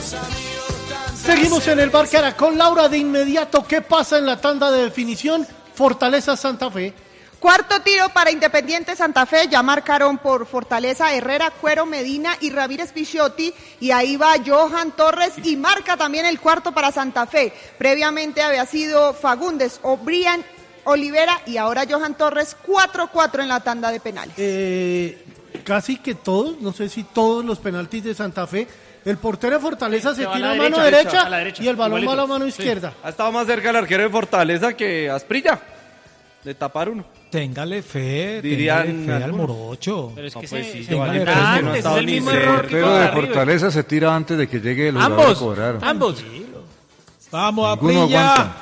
Seguimos en el Bar Caracol. Laura, de inmediato, ¿qué pasa en la tanda de definición? Fortaleza Santa Fe. Cuarto tiro para Independiente Santa Fe, ya marcaron por Fortaleza Herrera, Cuero, Medina y Ramírez Picciotti, y ahí va Johan Torres y marca también el cuarto para Santa Fe. Previamente había sido Fagundes, O'Brien, Olivera y ahora Johan Torres, 4-4 en la tanda de penales. Casi que todos, no sé si todos los penaltis de Santa Fe, el portero de Fortaleza se tira a la mano derecha, derecha y el balón va a la mano izquierda. Ha estado más cerca el arquero de Fortaleza que Asprilla de tapar uno. Téngale fe, Dirían téngale fe al algunos. morocho. Pero es que No, pues se, sí, se vale, vale pero es que no ha antes, estado es el ni mismo cerca. error que Pero con de River. Fortaleza se tira antes de que llegue el jugador a Ambos, cobrar. ambos. Vamos a Ninguno Prilla. aguanta.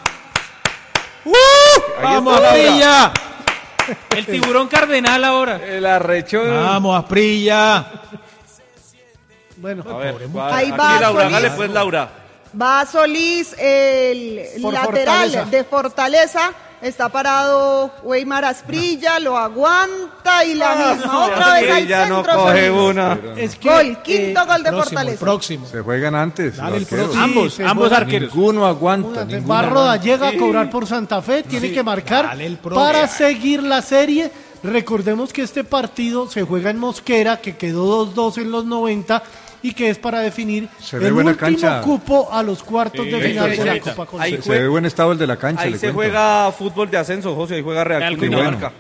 Vamos a Prilla. El tiburón cardenal ahora. El arrecho. Vamos a Prilla. Bueno, A ver, Ahí aquí va Laura, Solís. hágale pues Laura. Va Solís, el Por lateral Fortaleza. de Fortaleza. Está parado Weimar Asprilla, lo aguanta y la misma otra vez al Ya no centro. coge Solís. una. es que Gol, quinto gol de Próximo, el Fortaleza. próximo. Se juegan antes. Dale el los arqueros. próximo. se Ambos juega- arqueros. Ninguno aguanta. Barroda llega a cobrar por Santa Fe, tiene que marcar dale el próximo. para seguir la serie. Recordemos que este partido se juega en Mosquera, que quedó 2-2 en los 90 y que es para definir Se ve el buena último cancha. cupo a los cuartos de final de la sí. Copa Ahí Colombia. Se ve buen estado el de la cancha. Ahí le se cuento. juega fútbol de ascenso, José, ahí juega Real Real Cundinamarca.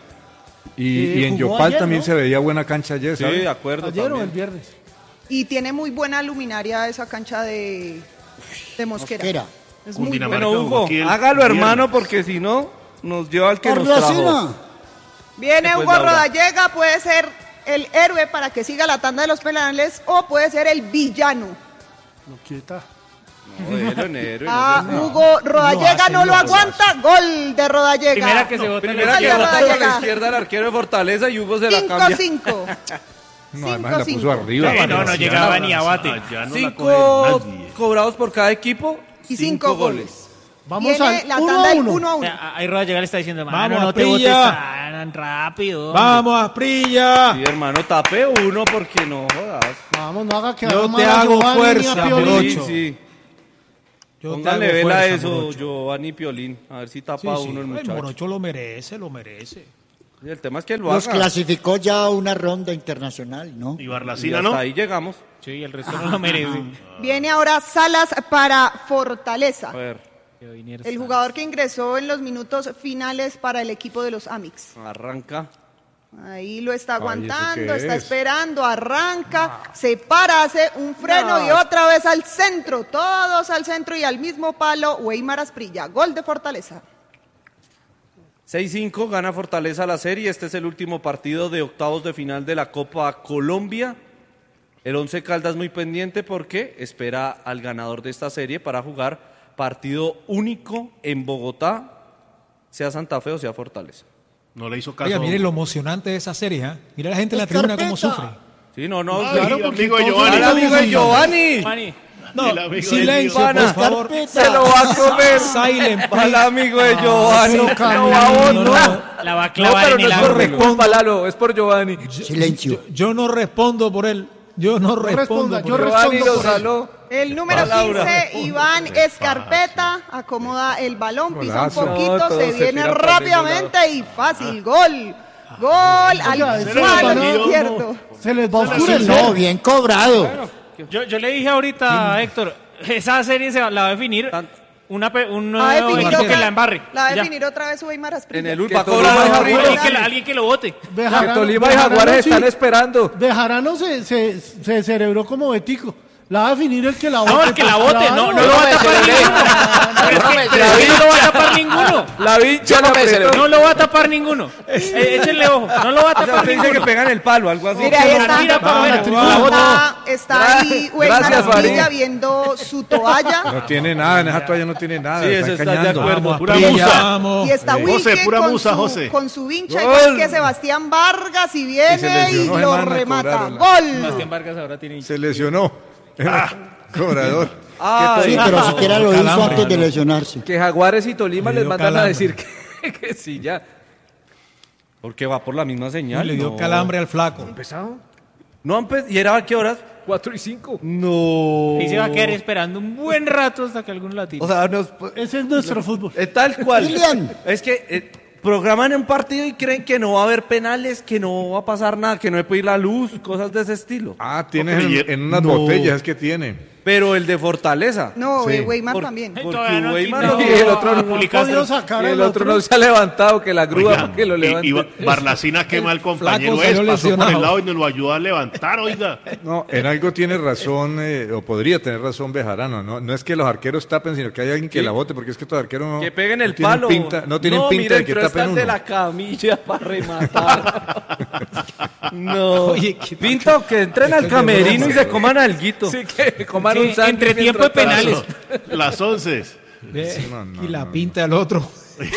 Y en jugó Yopal ayer, también ¿no? se veía buena cancha ayer, Sí, ¿sabes? de acuerdo. Ayer o el también. viernes. Y tiene muy buena luminaria esa cancha de Mosquera. Es muy buena. Bueno, Hugo, hágalo hermano, porque si no, nos lleva al que nos trajo. Viene Pues, Hugo Laura. Rodallega, puede ser el héroe para que siga la tanda de los penales o puede ser el villano. No quieta. No, héroe, A no sé. Hugo Rodallega no lo aguanta, gol de Rodallega. Primera que se vota en Primera Gol que de bota por la Rodallega. izquierda el arquero de Fortaleza y Hugo se la cambia. 5-5. No, además la puso 5-5. arriba. No llegaba ni a bate. 5 cobrados por cada equipo Y 5 5 goles. goles. Vamos Viene al la 1 tanda a del 1. 1-1. Ahí Rodallega le está diciendo, Vamos, mano, no te botes Prilla. tan rápido. Vamos a Prilla. Sí, hermano, tape uno porque no jodas. Vamos, no haga que Yo haga te mal a hago Giovanni ni a fuerza, Piolín. Morocho. Sí. Yo te Pónganle hago vela a fuerza, eso, Morocho. Giovanni Piolín. A ver si tapa Sí, sí. uno el El muchacho. Morocho lo merece, lo merece. Y el tema es que lo Los haga. clasificó ya a una ronda internacional, ¿no? Y Y Barlacina, hasta ¿no? ahí llegamos. Sí, el resto no lo merece. Viene ahora Salas para Fortaleza. A ver, El jugador que ingresó en los minutos finales para el equipo de los Amix. arranca. Ahí lo está ¿eso aguantando, qué está es? esperando, arranca, se para, hace un freno y otra vez al centro, todos al centro y al mismo palo, Weimar Asprilla, gol de Fortaleza. 6-5, gana Fortaleza la serie. Este es el último partido de octavos de final de la Copa Colombia. El Once Caldas muy pendiente porque espera al ganador de esta serie para jugar partido único en Bogotá, sea Santa Fe o sea Fortaleza. No le hizo caso. Oiga, mire lo emocionante de esa serie, ¿ah? Mira la gente en la tribuna cómo sufre. Sí, no, no. Claro, Ay, porque amigo de todos Giovanni. ¡Al amigo de Giovanni! Mani, No, El amigo silencio, del por favor. Se lo va a comer. Silent, Al please. amigo de Giovanni. pero Lo Camilo, va a botar. No, no, la va a clavar en el por ángulo. culpa, Lalo, es por Giovanni. Silencio. yo no respondo por él. Yo no respondo responda, por yo él. Giovanni respondo lo por él. saló. El número Laura. 15, Iván Escarpeta, acomoda el balón, pisa un Golazo. poquito, No, todo se se viene tira para rápidamente y fácil, gol. Gol al Oiga, ese palo balón izquierdo. Se les va a No, oscurecer. bien cobrado. Yo le dije ahorita a Héctor, esa serie la va a definir un Va a nuevo definir equipo que otra- la embarre. la va a Ya. definir otra vez Weimar Asprilla. En el Que va a Tolima cobrar y ahorita. Jaguares. Alguien que lo vote. Bejarano- Tolima y Bejarano Jaguares sí- están esperando. Bejarano se cerebró como Betico. La va a definir el que la vote. No, el que la pues, vote, claro. no lo va a tapar ninguno. Pero es que no lo va a tapar ninguno. La vincha no me No lo va a tapar ninguno. Échenle ojo, no lo va a O sea, tapar usted dice que ninguno. pegan el palo, algo así. Mire, ahí está. Mira, para ver, tribuna. la vota. Está ahí Weimar Gracias, Asprilla Farid. viendo su toalla. No tiene nada, en esa toalla no tiene nada. Sí, está eso está de engañando. acuerdo. Vamos, Pura Prilla, musa. vamos. Y está José, Wiki pura con, musa, su, José. con su vincha, Gol. igual que Sebastián Vargas, y viene y lesionó, lo hermano, remata. cobraron. Gol. Sebastián Vargas ahora tiene. Se lesionó. Cobrador. Sí, pero siquiera lo hizo Calambre, antes de ¿no? lesionarse. Que Jaguares y Tolima Le les dio mandan a calambre. decir que sí, ya. Porque va por la misma señal. Le dio no. calambre al flaco. No ¿Y era a qué horas? 4 y 5. No. Y se va a quedar esperando un buen rato hasta que alguno la tire. O sea, Ese es nuestro fútbol. es tal cual. William. Es que programan un partido y creen que no va a haber penales, que no va a pasar nada, que no hay que ir la luz, cosas de ese estilo. Ah, tienes en unas No. botellas, es que tiene. Pero el de Fortaleza. No, Sí. Weimar Por- también. Ay, porque todavía no han Weimar quitado no- Y el otro a no Publicastro. podido sacar Y el al otro no se ha levantado, que la grúa Oiga, para que lo levante. y Barlacina quema al compañero flaco salió pasó por lesionado. el lado y nos lo ayudó a levantar, oiga. No, en algo tiene razón, o podría tener razón Bejarano. No es que los arqueros tapen, sino que hay alguien que Sí. la bote, porque es que estos arqueros no, Que peguen el no tienen palo. pinta, no tienen pinta mira, de que entró hasta tapen el uno. de la camilla para rematar. No. Oye, ¿qué Pinta que entren al camerino y se coman alguito. Sí, que coman Sí, un sándwich entre tiempo de mientras penales. Las 11. Ve, No, y la no. pinta del otro.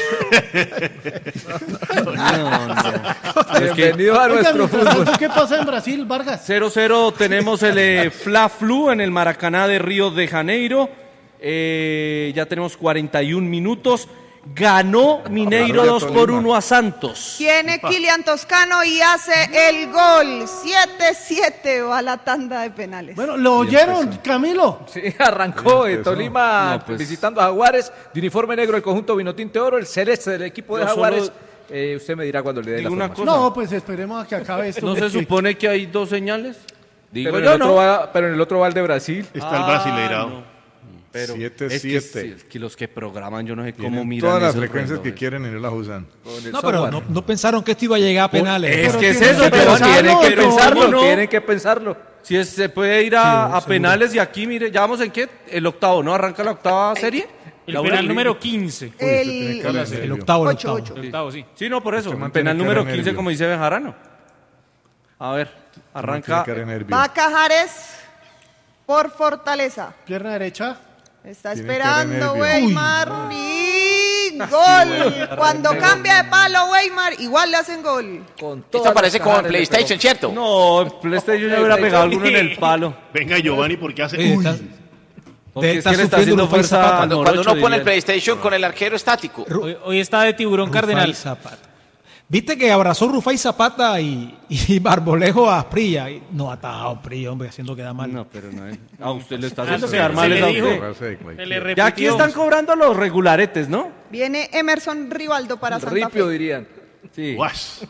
Bienvenido a Oiga, nuestro mientras fútbol. tanto, ¿qué pasa en Brasil, Vargas? 0-0 tenemos el Fla-Flu en el Maracaná de Río de Janeiro. Ya tenemos 41 minutos. Ganó Mineiro Arroyo 2-1 a Santos. Tiene Kilian Toscano y hace el gol. 7-7 va a la tanda de penales. Bueno, ¿lo oyeron, Camilo? Sí, arrancó Empezó. Tolima No, pues. visitando a Jaguares, de uniforme negro el conjunto Vinotinte Oro, el celeste del equipo de Yo Jaguares. solo Usted me dirá cuando le dé la digo una formación. cosa. No, pues esperemos a que acabe esto. ¿No se porque- supone que hay dos señales? Digo Pero, yo, ¿no? pero en el otro va el de Brasil. Está el Brasileirao. Pero 7-7. es que los que programan, yo no sé cómo Tienen miran todas las esos frecuencias que relojes. quieren y no las usan. Con el No, pero software. no pensaron que esto iba a llegar a penales. Es Pero que es tienen eso, que pero pensarlo, tienen que pero pensarlo, ¿cómo ¿no? Tienen que pensarlo. Si se puede ir a penales y aquí, mire, ¿ya vamos en qué? El octavo, ¿no? ¿Arranca la octava serie? El La penal una- número 15. El El octavo, el 8, octavo. 8. El octavo, sí. Sí, no, por eso. Este man El penal tiene número cara de 15, nervio. como dice Bejarano. A ver, arranca. Tiene cara de nervio. Va Cajares por Fortaleza. Pierna derecha. Está Tiene cara de esperando nervio. Weimar y gol. Cuando cambia de palo Weimar, igual le hacen gol. Con Esto todas parece las como en cajas le PlayStation, ¿cierto? No, el PlayStation ya hubiera pegado alguno en el palo. Venga, Giovanni, porque hace. Oye, Uy, está- Porque es está que le está sufriendo haciendo Rufai fuerza Zapata. a Cuando Morocho, uno pone el diría. PlayStation con el arquero estático. Hoy está de tiburón cardenal. Rufai Zapata. Viste que abrazó Rufai Zapata y Barbolejo a Asprilla. Y no ha atajado a Asprilla, hombre, haciendo quedar mal. No, pero no es. A usted le está Ah, haciendo se- quedar se mal le esa dijo. usted. Se le repitió. Ya aquí están cobrando los regularetes, ¿no? Viene Emerson Rivaldo para Santa Ripio Fe. dirían. Sí. guas.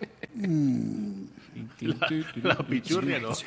La pichurria, ¿no?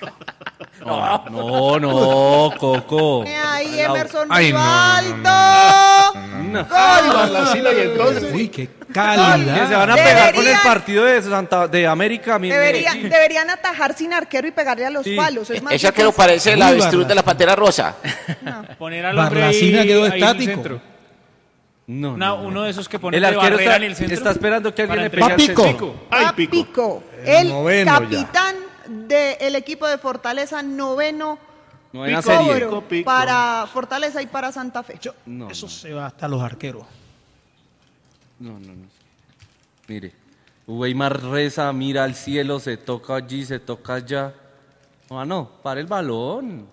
No, Coco. Viene ahí Emerson Ay, no, Rivaldo. No. Gol. Uy, qué Que se calidad. van a pegar con el Deberían- partido de América. Deberían atajar sin arquero y pegarle a los Sí. palos. Es más Ese arquero difícil. parece el Muy avestruz bárbaro. de la Pantera Rosa. Poner al hombre Barracina ahí, quedó ahí en el estático. centro. No, Uno de esos que pone El de arquero barrera está, en el centro. está esperando que alguien para le pegue al Papico. centro. Ay, Va pico. Pico, El el noveno ya. capitán del equipo de Fortaleza, noveno Novena cobro serie. Pico, pico. para Fortaleza y para Santa Fe. Eso se va hasta los arqueros. No. Mire, Weimar reza, mira al cielo, se toca allí, se toca allá. No, para el balón.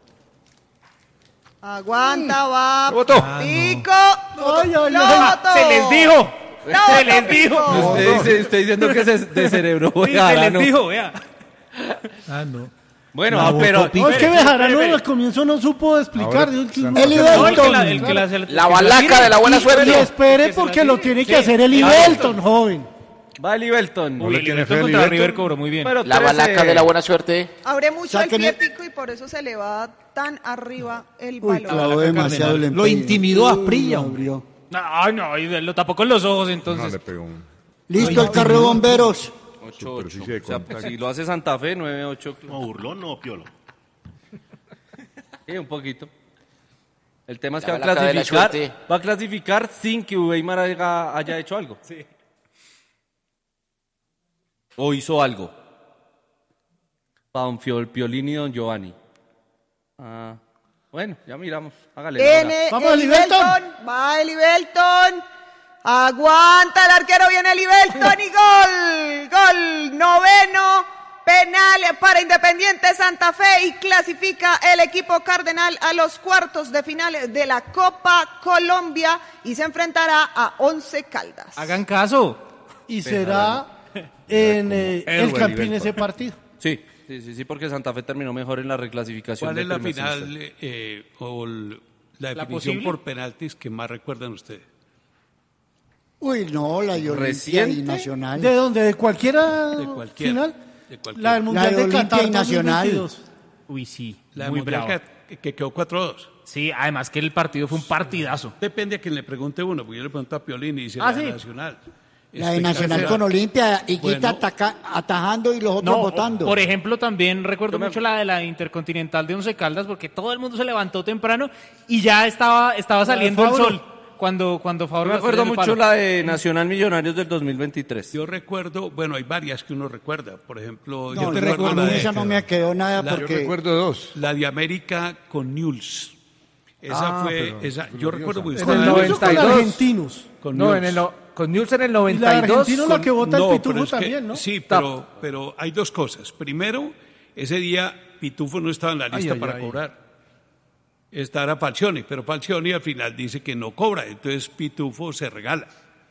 Aguanta, va Pico. Ay, ay, Lo ay. botó. Se les dijo. Lo Se les botó dijo. Pico. Usted diciendo que se de cerebro. Sí, se les dijo, vea. Ah, no. Bueno, La pero botó Pico. No, es que Bejarano espere. al comienzo no supo explicar. Ahora, Dijo que- Santa El No, el que Iberton. la La balaca de la buena Y suerte. espere porque lo tiene que Sí. hacer el Ibelton, joven. va el Ibelton. No le el tiene Everton fe al contra Iberton. River cobró muy bien. Pero La 13. balaca de la buena suerte. Abre mucho el Saquen pie el- Pico y por eso se le va tan arriba el Uy, balón. clavó demasiado el Lo empeño. intimidó a Uy, Asprilla, lo hombre. abrió. No, y lo tapó con los ojos No entonces. le pegó. Listo el carro de bomberos. 8-8. Superficie de O sea, contacto. si lo hace Santa Fe, 9-8. No, burlón, no, piolo. Sí, un poquito. El tema es que La va a balaca de la clasificar, suerte. va a clasificar sin que Weimar haya hecho algo. Sí. O hizo algo. Para don Piolín y don Giovanni. Ah, bueno, ya miramos. Hágale. Laura. Viene Vamos, el Ibelton. Ibelton. Va el Ibelton. Aguanta el arquero, viene el Ibelton y gol. Gol noveno. Penal para Independiente Santa Fe y clasifica el equipo cardenal a los cuartos de final de la Copa Colombia y se enfrentará a 11 Caldas. Hagan caso. Y será en el Edward Campín Ibelton. ese partido. Sí. Sí, porque Santa Fe terminó mejor en la reclasificación. ¿Cuál es la primer final semestre. la ¿La definición posible? por penaltis que más recuerdan ustedes? Uy, no, la de Olimpia y ¿Reciente? Nacional. ¿De dónde? ¿De cualquiera De cualquiera. final? De cualquiera. La del Mundial La de de Olimpia Qatar y Nacional. 2022. Uy, sí, La muy mundial bravo. que quedó 4-2. Sí, además que el partido fue un partidazo. Depende a quien le pregunte uno, porque yo le pregunto a Piolín y dice Ah, la de sí. Nacional. La de Nacional con Olimpia, y Bueno. atajando y los otros No, votando. por ejemplo, también recuerdo mucho la de la Intercontinental de Once Caldas, porque todo el mundo se levantó temprano y ya estaba saliendo el Fabro. sol cuando Yo Fabro me la acuerdo estrella en el mucho palo. la de Nacional Millonarios del 2023. Yo recuerdo, bueno, hay varias que uno recuerda. Por ejemplo, No, yo yo recuerdo recuerdo la esa no me quedó nada la- Yo porque recuerdo dos. la de América con Newell's. Esa fue, yo recuerdo muy En el bien. Eso con 92. argentinos. Con No, Newell's. con News en el Y la de 92. Argentino la que vota el No, Pitufo pero es que- también, ¿no? Sí, Tap. pero hay dos cosas. Primero, ese día Pitufo no estaba en la lista para cobrar. Esta era Falcioni, pero Falcioni al final dice que no cobra, entonces Pitufo se regala.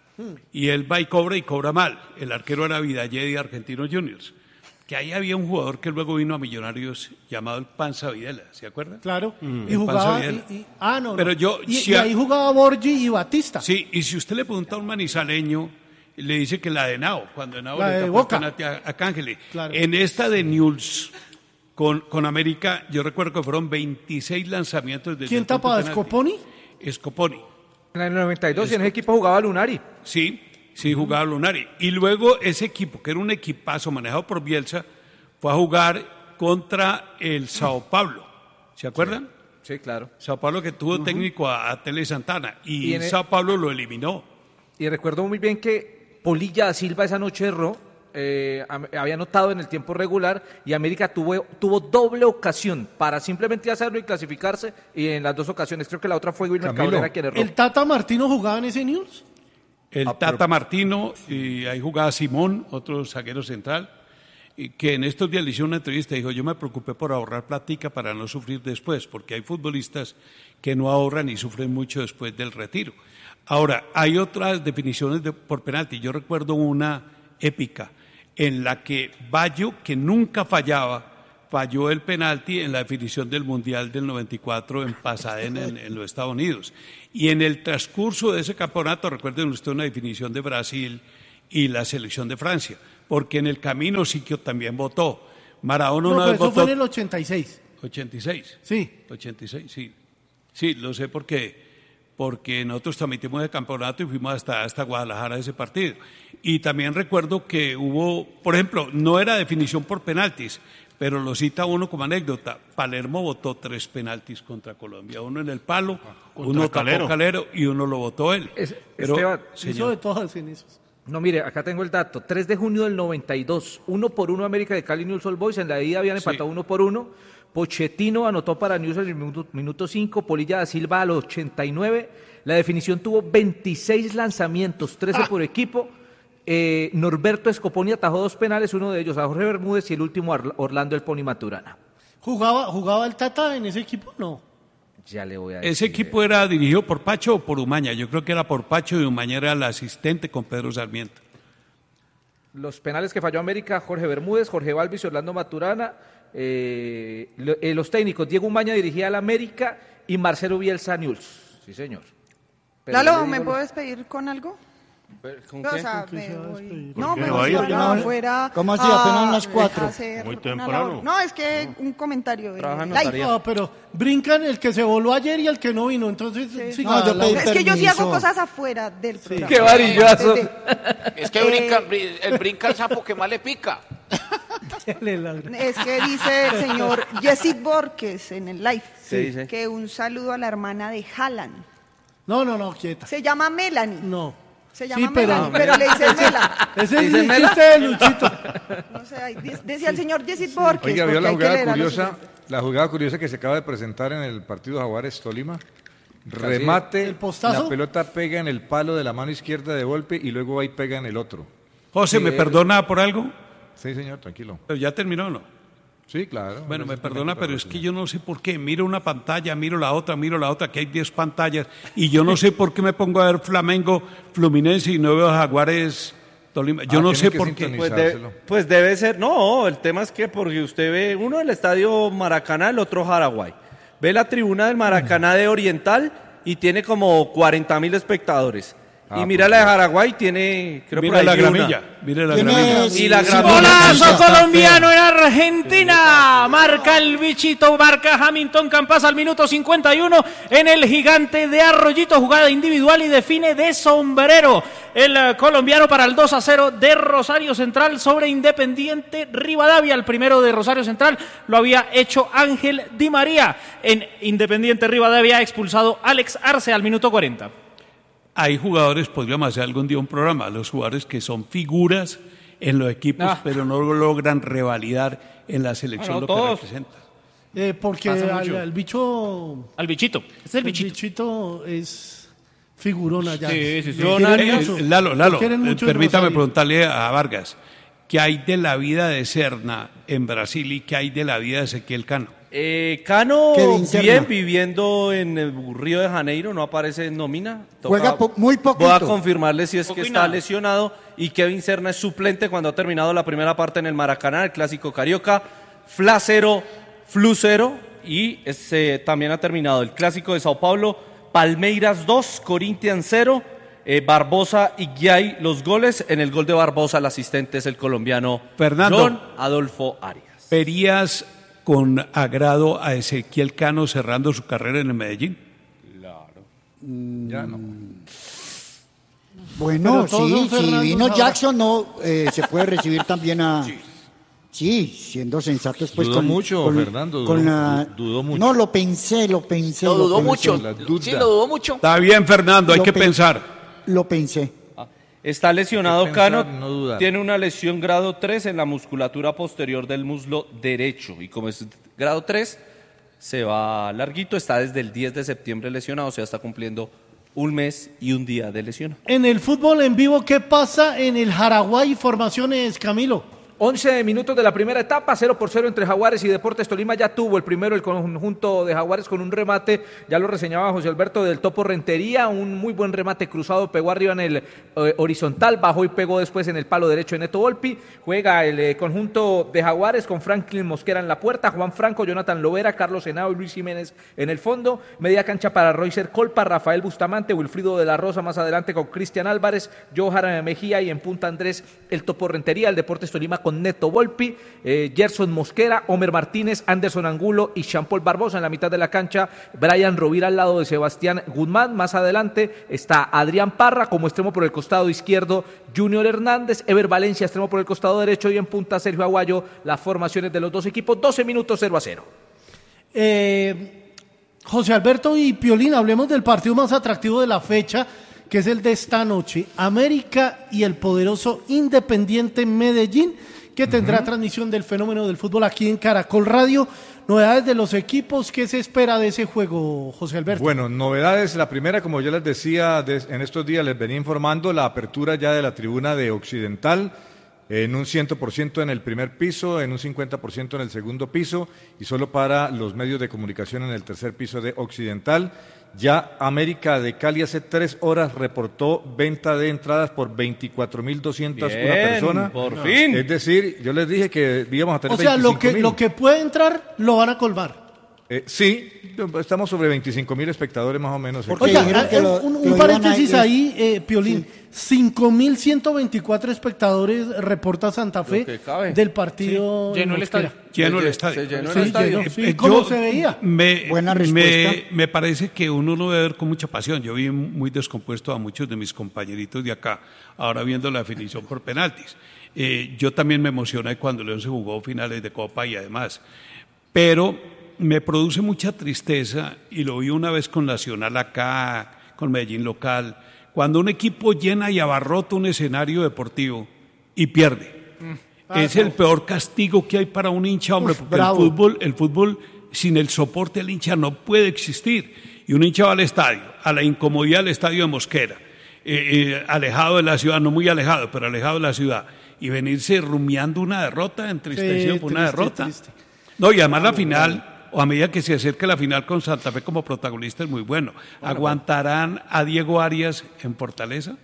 Y él va y cobra mal. El arquero era Vidalé de Argentinos Juniors. Que ahí había un jugador que luego vino a Millonarios llamado el Panza Videla, ¿se acuerdan? Claro. Y El jugaba. Panza Videla. No. Pero yo- Y, si y a- ahí jugaba Borgi y Batista. Sí, y si usted le pregunta a un manizaleño, le dice que la de Nao, cuando Nao La le de tapó Boca. el penalti a Cángeli. Claro. En esta de Newell's con América, yo recuerdo que fueron 26 lanzamientos desde ¿Quién el punto tapaba? penalti. ¿Scoponi? Scoponi. En el 92 y en ese equipo jugaba Lunari. Sí, jugaba Lunari. Y luego ese equipo, que era un equipazo manejado por Bielsa, fue a jugar contra el Sao Paulo. ¿Se acuerdan? Sí, claro. Sao Paulo que tuvo técnico a Tele Santana y, Y en el- Sao Paulo lo eliminó. Y recuerdo muy bien que Polilla da Silva esa noche erró, había anotado en el tiempo regular y América tuvo doble ocasión para simplemente hacerlo y clasificarse, y en las dos ocasiones, creo que la otra fue Wilmer Camilo, Cabrera quien erró. ¿El Tata Martino jugaba en ese News? El Tata Martino, y ahí jugaba Simón, otro zaguero central, y que en estos días le hizo una entrevista y dijo, yo me preocupé por ahorrar platica para no sufrir después, porque hay futbolistas que no ahorran y sufren mucho después del retiro. Ahora, hay otras definiciones por penalti. Yo recuerdo una épica en la que Bayo, que nunca falló el penalti en la definición del Mundial del 94 en Pasadena, en los Estados Unidos. Y en el transcurso de ese campeonato, recuerden usted una definición de Brasil y la selección de Francia, porque en el camino Siquio también votó. Maradona No, una pero vez eso fue votó... en el 86. 86. Sí. 86, sí. Sí, lo sé porque nosotros transmitimos el campeonato y fuimos hasta Guadalajara a ese partido. Y también recuerdo que hubo, por ejemplo, no era definición por penaltis, pero lo cita uno como anécdota. Palermo votó 3 penaltis contra Colombia. Uno en el palo, uno tapó Calero. Calero y uno lo votó él. Esteban, Hizo señor, de todas en esos. no, mire, acá tengo el dato. 3 de junio del 92, 1-1 América de Cali News Old Boys. En la ida habían empatado 1-1. Pochettino anotó para News en el minuto 5. Polilla da Silva al 89. La definición tuvo 26 lanzamientos, 13 por equipo. Norberto Scoponi atajó 2 penales, uno de ellos a Jorge Bermúdez y el último a Orlando El Pony Maturana. ¿Jugaba el Tata en ese equipo? No. Ya le voy a decir. ese equipo era dirigido por Pacho o por Umaña. Yo creo que era por Pacho y Umaña era el asistente con Pedro Sarmiento. Los penales que falló América, Jorge Bermúdez, Jorge Balvis y Orlando Maturana. Los técnicos, Diego Umaña dirigía al América y Marcelo Bielsa News. Sí, señor. Pero yo Lalo, le ¿me digo puedo despedir con algo? ¿Con O qué? sea, ¿Con qué me se va a voy. despedir? No, ¿Por qué me va a voy ir? afuera. ¿Cómo así? Apenas las 4. hacer Muy una temprano. labor. No, es que un comentario. Trabaja en live. notaría. No, pero brincan el que se voló ayer y el que no vino. Entonces, Sí. siga, No, yo Laura. pedí Es que yo sí permiso. hago cosas afuera del programa. ¡Qué varillazo! Es que el brinca el sapo que más le pica. Dele, Laura. Es que dice el señor Yesid Borges en el live ¿Qué dice? que un saludo a la hermana de Haaland. No, quieta. Se llama Melanie. No. Se llama Sí, pero- Melanie, pero le dice Mela. Ese es el chiste de Luchito. No sé, ahí decía el señor Yesid Borges. Oiga, vio porque la hay que jugada leer a los curiosa, oyentes. la jugada curiosa que se acaba de presentar en el partido Jaguares Tolima. Remate, ¿El postazo? la pelota pega en el palo de la mano izquierda de golpe y luego ahí pega en el otro. José, ¿me perdona por algo? Sí, señor, tranquilo. Pero ya terminó, ¿o no? Sí, claro. Bueno, me Ahora sí perdona, tiene pero que es que yo no sé por qué. Miro una pantalla, miro la otra, que hay 10 pantallas, y yo no sé por qué me pongo a ver Flamengo, Fluminense y no veo Jaguares Tolima. Yo no sé por qué. Pues debe ser, no, el tema es que porque usted ve uno el estadio Maracaná, el otro Jaraguay. Ve la tribuna del Maracaná de Oriental y tiene como 40.000 espectadores. Y mira la de Jaraguay, tiene, creo que mira la gramilla. Mira la gramilla. Y la gramilla. Golazo colombiano en Argentina. Marca el bichito, marca Hamilton Campas al minuto 51 en el Gigante de Arroyito. Jugada individual y define de sombrero el colombiano para el 2-0 de Rosario Central sobre Independiente Rivadavia. El primero de Rosario Central lo había hecho Ángel Di María. En Independiente Rivadavia expulsado Alex Arce al minuto 40. Hay jugadores, podríamos hacer algún día un programa, los jugadores que son figuras en los equipos, pero no logran revalidar en la selección lo que representan. Porque al bicho... Al bichito. Es el bichito. El bichito es figurón allá. Sí. Lalo, permítame preguntarle a Vargas, ¿qué hay de la vida de Serna en Brasil y qué hay de la vida de Ezequiel Cano? Cano bien viviendo en el Río de Janeiro, no aparece en nómina. Juega muy poquito. Voy a confirmarle si es que está lesionado. Y Kevin Serna es suplente cuando ha terminado la primera parte en el Maracaná, el Clásico Carioca. Fla 0, Flu 0. Y también ha terminado el Clásico de Sao Paulo, Palmeiras 2, Corinthians 0. Barbosa y Guiay los goles. En el gol de Barbosa el asistente es el colombiano Fernando John Adolfo Arias. ¿Verías con agrado a Ezequiel Cano cerrando su carrera en el Medellín? Claro. Ya no. Bueno, sí, si vino Jackson, no se puede recibir también a... Sí, siendo sensatos, pues dudó mucho, Fernando, dudó mucho. No, lo pensé. Lo dudó mucho. Sí, lo dudó mucho. Está bien, Fernando, hay que pensar. Lo pensé. Está lesionado Cano, no tiene una lesión grado 3 en la musculatura posterior del muslo derecho y como es grado 3 se va larguito, está desde el 10 de septiembre lesionado, o sea, está cumpliendo un mes y un día de lesión. En el fútbol en vivo, ¿qué pasa en el Jaraguay? Formaciones, Camilo. 11 minutos de la primera etapa, 0-0 entre Jaguares y Deportes Tolima. Ya tuvo el primero el conjunto de Jaguares con un remate, ya lo reseñaba José Alberto, del Topo Rentería, un muy buen remate cruzado, pegó arriba en el horizontal, bajó y pegó después en el palo derecho de Neto Volpi. Juega el conjunto de Jaguares con Franklin Mosquera en la puerta, Juan Franco, Jonathan Lovera, Carlos Henao y Luis Jiménez en el fondo. Media cancha para Roycer Colpa, Rafael Bustamante, Wilfrido de la Rosa más adelante con Cristian Álvarez, Johan Mejía y en punta Andrés el Topo Rentería. El Deportes Tolima con Neto Volpi, Gerson Mosquera, Homer Martínez, Anderson Angulo y Jean-Paul Barbosa en la mitad de la cancha, Brian Rovira al lado de Sebastián Guzmán, más adelante está Adrián Parra como extremo por el costado izquierdo, Junior Hernández, Ever Valencia extremo por el costado derecho y en punta Sergio Aguayo. Las formaciones de los dos equipos, 12 minutos 0-0. José Alberto y Piolín, hablemos del partido más atractivo de la fecha, que es el de esta noche, América y el poderoso Independiente Medellín, que tendrá transmisión del fenómeno del fútbol aquí en Caracol Radio. Novedades de los equipos, ¿qué se espera de ese juego, José Alberto? Bueno, novedades, la primera, como yo les decía, en estos días les venía informando, la apertura ya de la tribuna de Occidental, en un 100% en el primer piso, en un 50% en el segundo piso, y solo para los medios de comunicación en el tercer piso de Occidental. Ya América de Cali hace 3 horas reportó venta de entradas por 24.200 una persona. Por fin. Es decir, yo les dije que íbamos a tener 25.000. O sea, lo que puede entrar lo van a colmar. Sí, estamos sobre 25.000 espectadores más o menos. Oiga, un paréntesis ahí, Piolín. Sí. 5.124 espectadores reporta Santa Fe del partido. Llenó el estadio. Llenó el estadio. ¿Cómo se veía? Buena respuesta. Me parece que uno lo debe ver con mucha pasión. Yo vi muy descompuesto a muchos de mis compañeritos de acá, ahora viendo la definición por penaltis. Yo también me emocioné cuando León se jugó finales de Copa y además. Pero me produce mucha tristeza, y lo vi una vez con Nacional acá, con Medellín local, cuando un equipo llena y abarrota un escenario deportivo y pierde. Es el peor castigo que hay para un hincha, hombre, porque el fútbol sin el soporte del hincha no puede existir. Y un hincha va al estadio, a la incomodidad del estadio de Mosquera, alejado de la ciudad, no muy alejado, pero alejado de la ciudad, y venirse rumiando una derrota, entristecido por una derrota. Triste. No, y además la final, o a medida que se acerca la final con Santa Fe como protagonista, es muy bueno. ¿Aguantarán a Diego Arias en Fortaleza?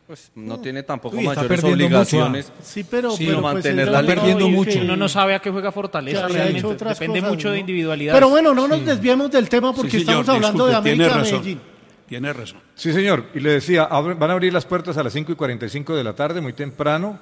Pues no tiene tampoco Uy, está mayores perdiendo obligaciones. mucho, Sí, pero sino pues, mantener él la está liga. perdiendo Y mucho. uno no sabe a qué juega Fortaleza, Que había realmente. hecho otras Depende cosas, mucho de ¿no? individualidad. Pero bueno, no nos desviemos del tema porque Sí, señor, estamos hablando disculpe, de tiene América razón. Medellín. Tiene razón. Sí, señor. Y le decía, van a abrir las puertas a las 5:45 de la tarde, muy temprano.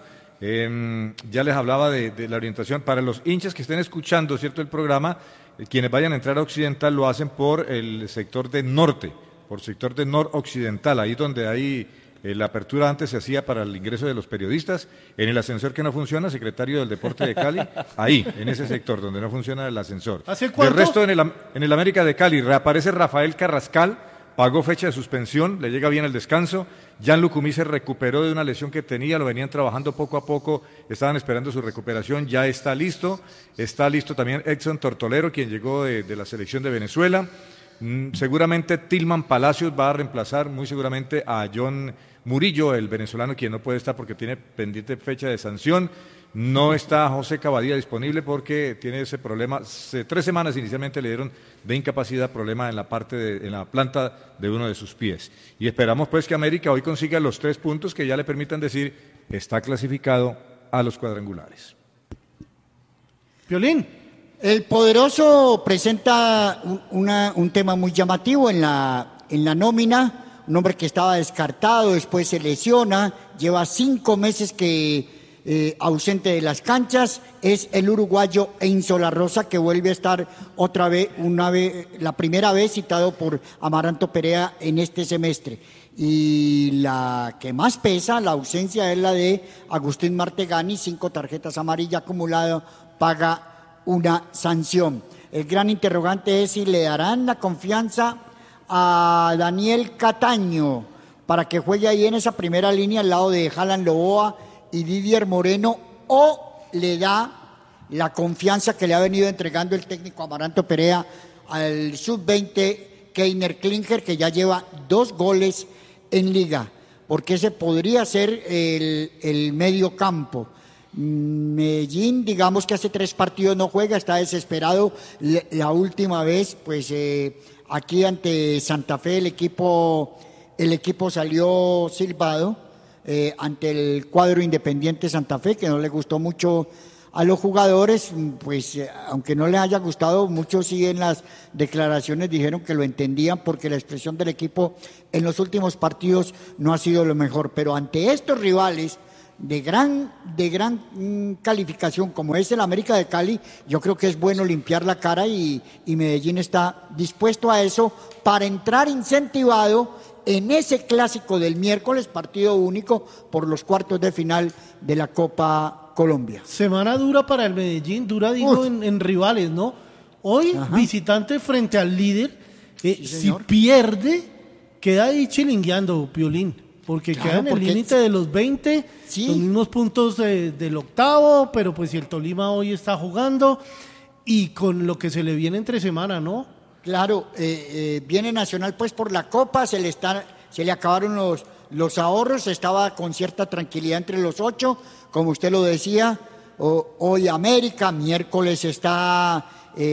Ya les hablaba de la orientación. Para los hinchas que estén escuchando, ¿cierto?, el programa, quienes vayan a entrar a Occidental lo hacen por el sector de norte, por sector de noroccidental, ahí donde hay la apertura antes se hacía para el ingreso de los periodistas, en el ascensor que no funciona, secretario del Deporte de Cali, ahí, en ese sector donde no funciona el ascensor. ¿Hace cuánto? Del resto, en el América de Cali, reaparece Rafael Carrascal, pagó fecha de suspensión, le llega bien el descanso. Jan Lucumí se recuperó de una lesión que tenía, lo venían trabajando poco a poco, estaban esperando su recuperación, ya está listo. Está listo también Edson Tortolero, quien llegó de la selección de Venezuela. Seguramente Tilman Palacios va a reemplazar muy seguramente a John Murillo, el venezolano, quien no puede estar porque tiene pendiente fecha de sanción. No está José Cavadía disponible porque tiene ese problema. 3 semanas inicialmente le dieron de incapacidad, problema en en la planta de uno de sus pies. Y esperamos pues que América hoy consiga los 3 puntos que ya le permitan decir está clasificado a los cuadrangulares. Piolín. El Poderoso presenta un tema muy llamativo en la nómina. Un hombre que estaba descartado, después se lesiona, lleva 5 meses ausente de las canchas, es el uruguayo Enzo La Rosa, que vuelve a estar otra vez, la primera vez citado por Amaranto Perea en este semestre. Y la que más pesa, la ausencia, es la de Agustín Martegani, 5 tarjetas amarillas acumuladas, paga una sanción. El gran interrogante es si le darán la confianza a Daniel Cataño para que juegue ahí en esa primera línea al lado de Jalan Loboa y Didier Moreno, o le da la confianza que le ha venido entregando el técnico Amaranto Perea al sub-20 Keiner Klinger, que ya lleva 2 goles en liga, porque ese podría ser el medio campo. Medellín, digamos que hace 3 partidos no juega, está desesperado. La última vez, pues aquí ante Santa Fe el equipo salió silbado ante el cuadro Independiente Santa Fe, que no le gustó mucho a los jugadores, pues aunque no les haya gustado, muchos sí en las declaraciones dijeron que lo entendían porque la expresión del equipo en los últimos partidos no ha sido lo mejor, pero ante estos rivales de gran calificación como es el América de Cali, yo creo que es bueno limpiar la cara y Medellín está dispuesto a eso para entrar incentivado en ese clásico del miércoles, partido único por los cuartos de final de la Copa Colombia. Semana dura para el Medellín, dura digo en rivales, ¿no? Hoy visitante frente al líder, Sí, si pierde, queda ahí chilingueando, Piolín. Porque Claro, queda en el porque límite de los 20, Sí. los mismos puntos del octavo, pero pues si el Tolima hoy está jugando y con lo que se le viene entre semana, ¿no? Claro, viene Nacional pues por la Copa, se le acabaron los ahorros, estaba con cierta tranquilidad entre los 8, como usted lo decía. Hoy América, miércoles está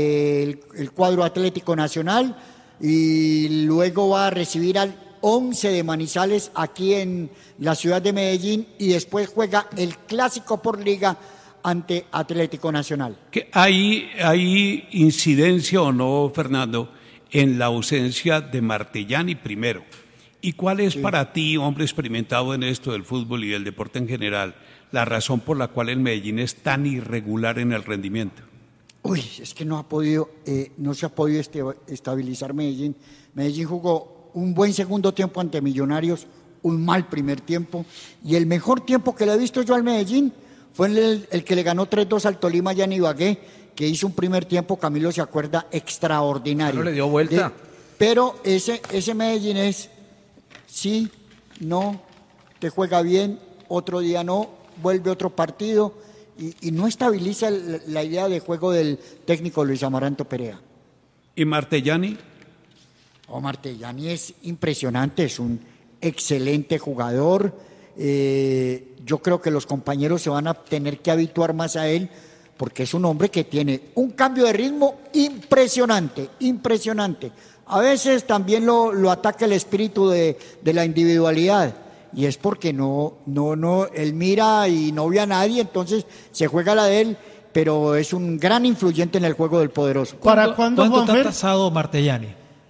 el cuadro Atlético Nacional y luego va a recibir al 11 de Manizales aquí en la ciudad de Medellín y después juega el clásico por liga ante Atlético Nacional. ¿Hay incidencia o no, Fernando, en la ausencia de Martellani primero? ¿Y cuál es para ti, hombre experimentado en esto del fútbol y del deporte en general, la razón por la cual el Medellín es tan irregular en el rendimiento? Uy, es que no se ha podido estabilizar Medellín. Medellín jugó un buen segundo tiempo ante Millonarios, un mal primer tiempo, y el mejor tiempo que le he visto yo al Medellín fue el que le ganó 3-2 al Tolima ya en Ibagué, que hizo un primer tiempo, Camilo se acuerda, extraordinario. No le dio vuelta. Pero ese Medellín es, sí, no, te juega bien, otro día no, vuelve otro partido, y no estabiliza la idea de juego del técnico Luis Amaranto Perea. ¿Y Martellani? Martellani es impresionante, es un excelente jugador. Yo creo que los compañeros se van a tener que habituar más a él porque es un hombre que tiene un cambio de ritmo impresionante. A veces también lo ataca el espíritu de la individualidad y es porque no, él mira y no ve a nadie, entonces se juega la de él, pero es un gran influyente en el juego del poderoso. ¿Para cuándo, ¿Cuánto está Juanfer? tasado Martellani?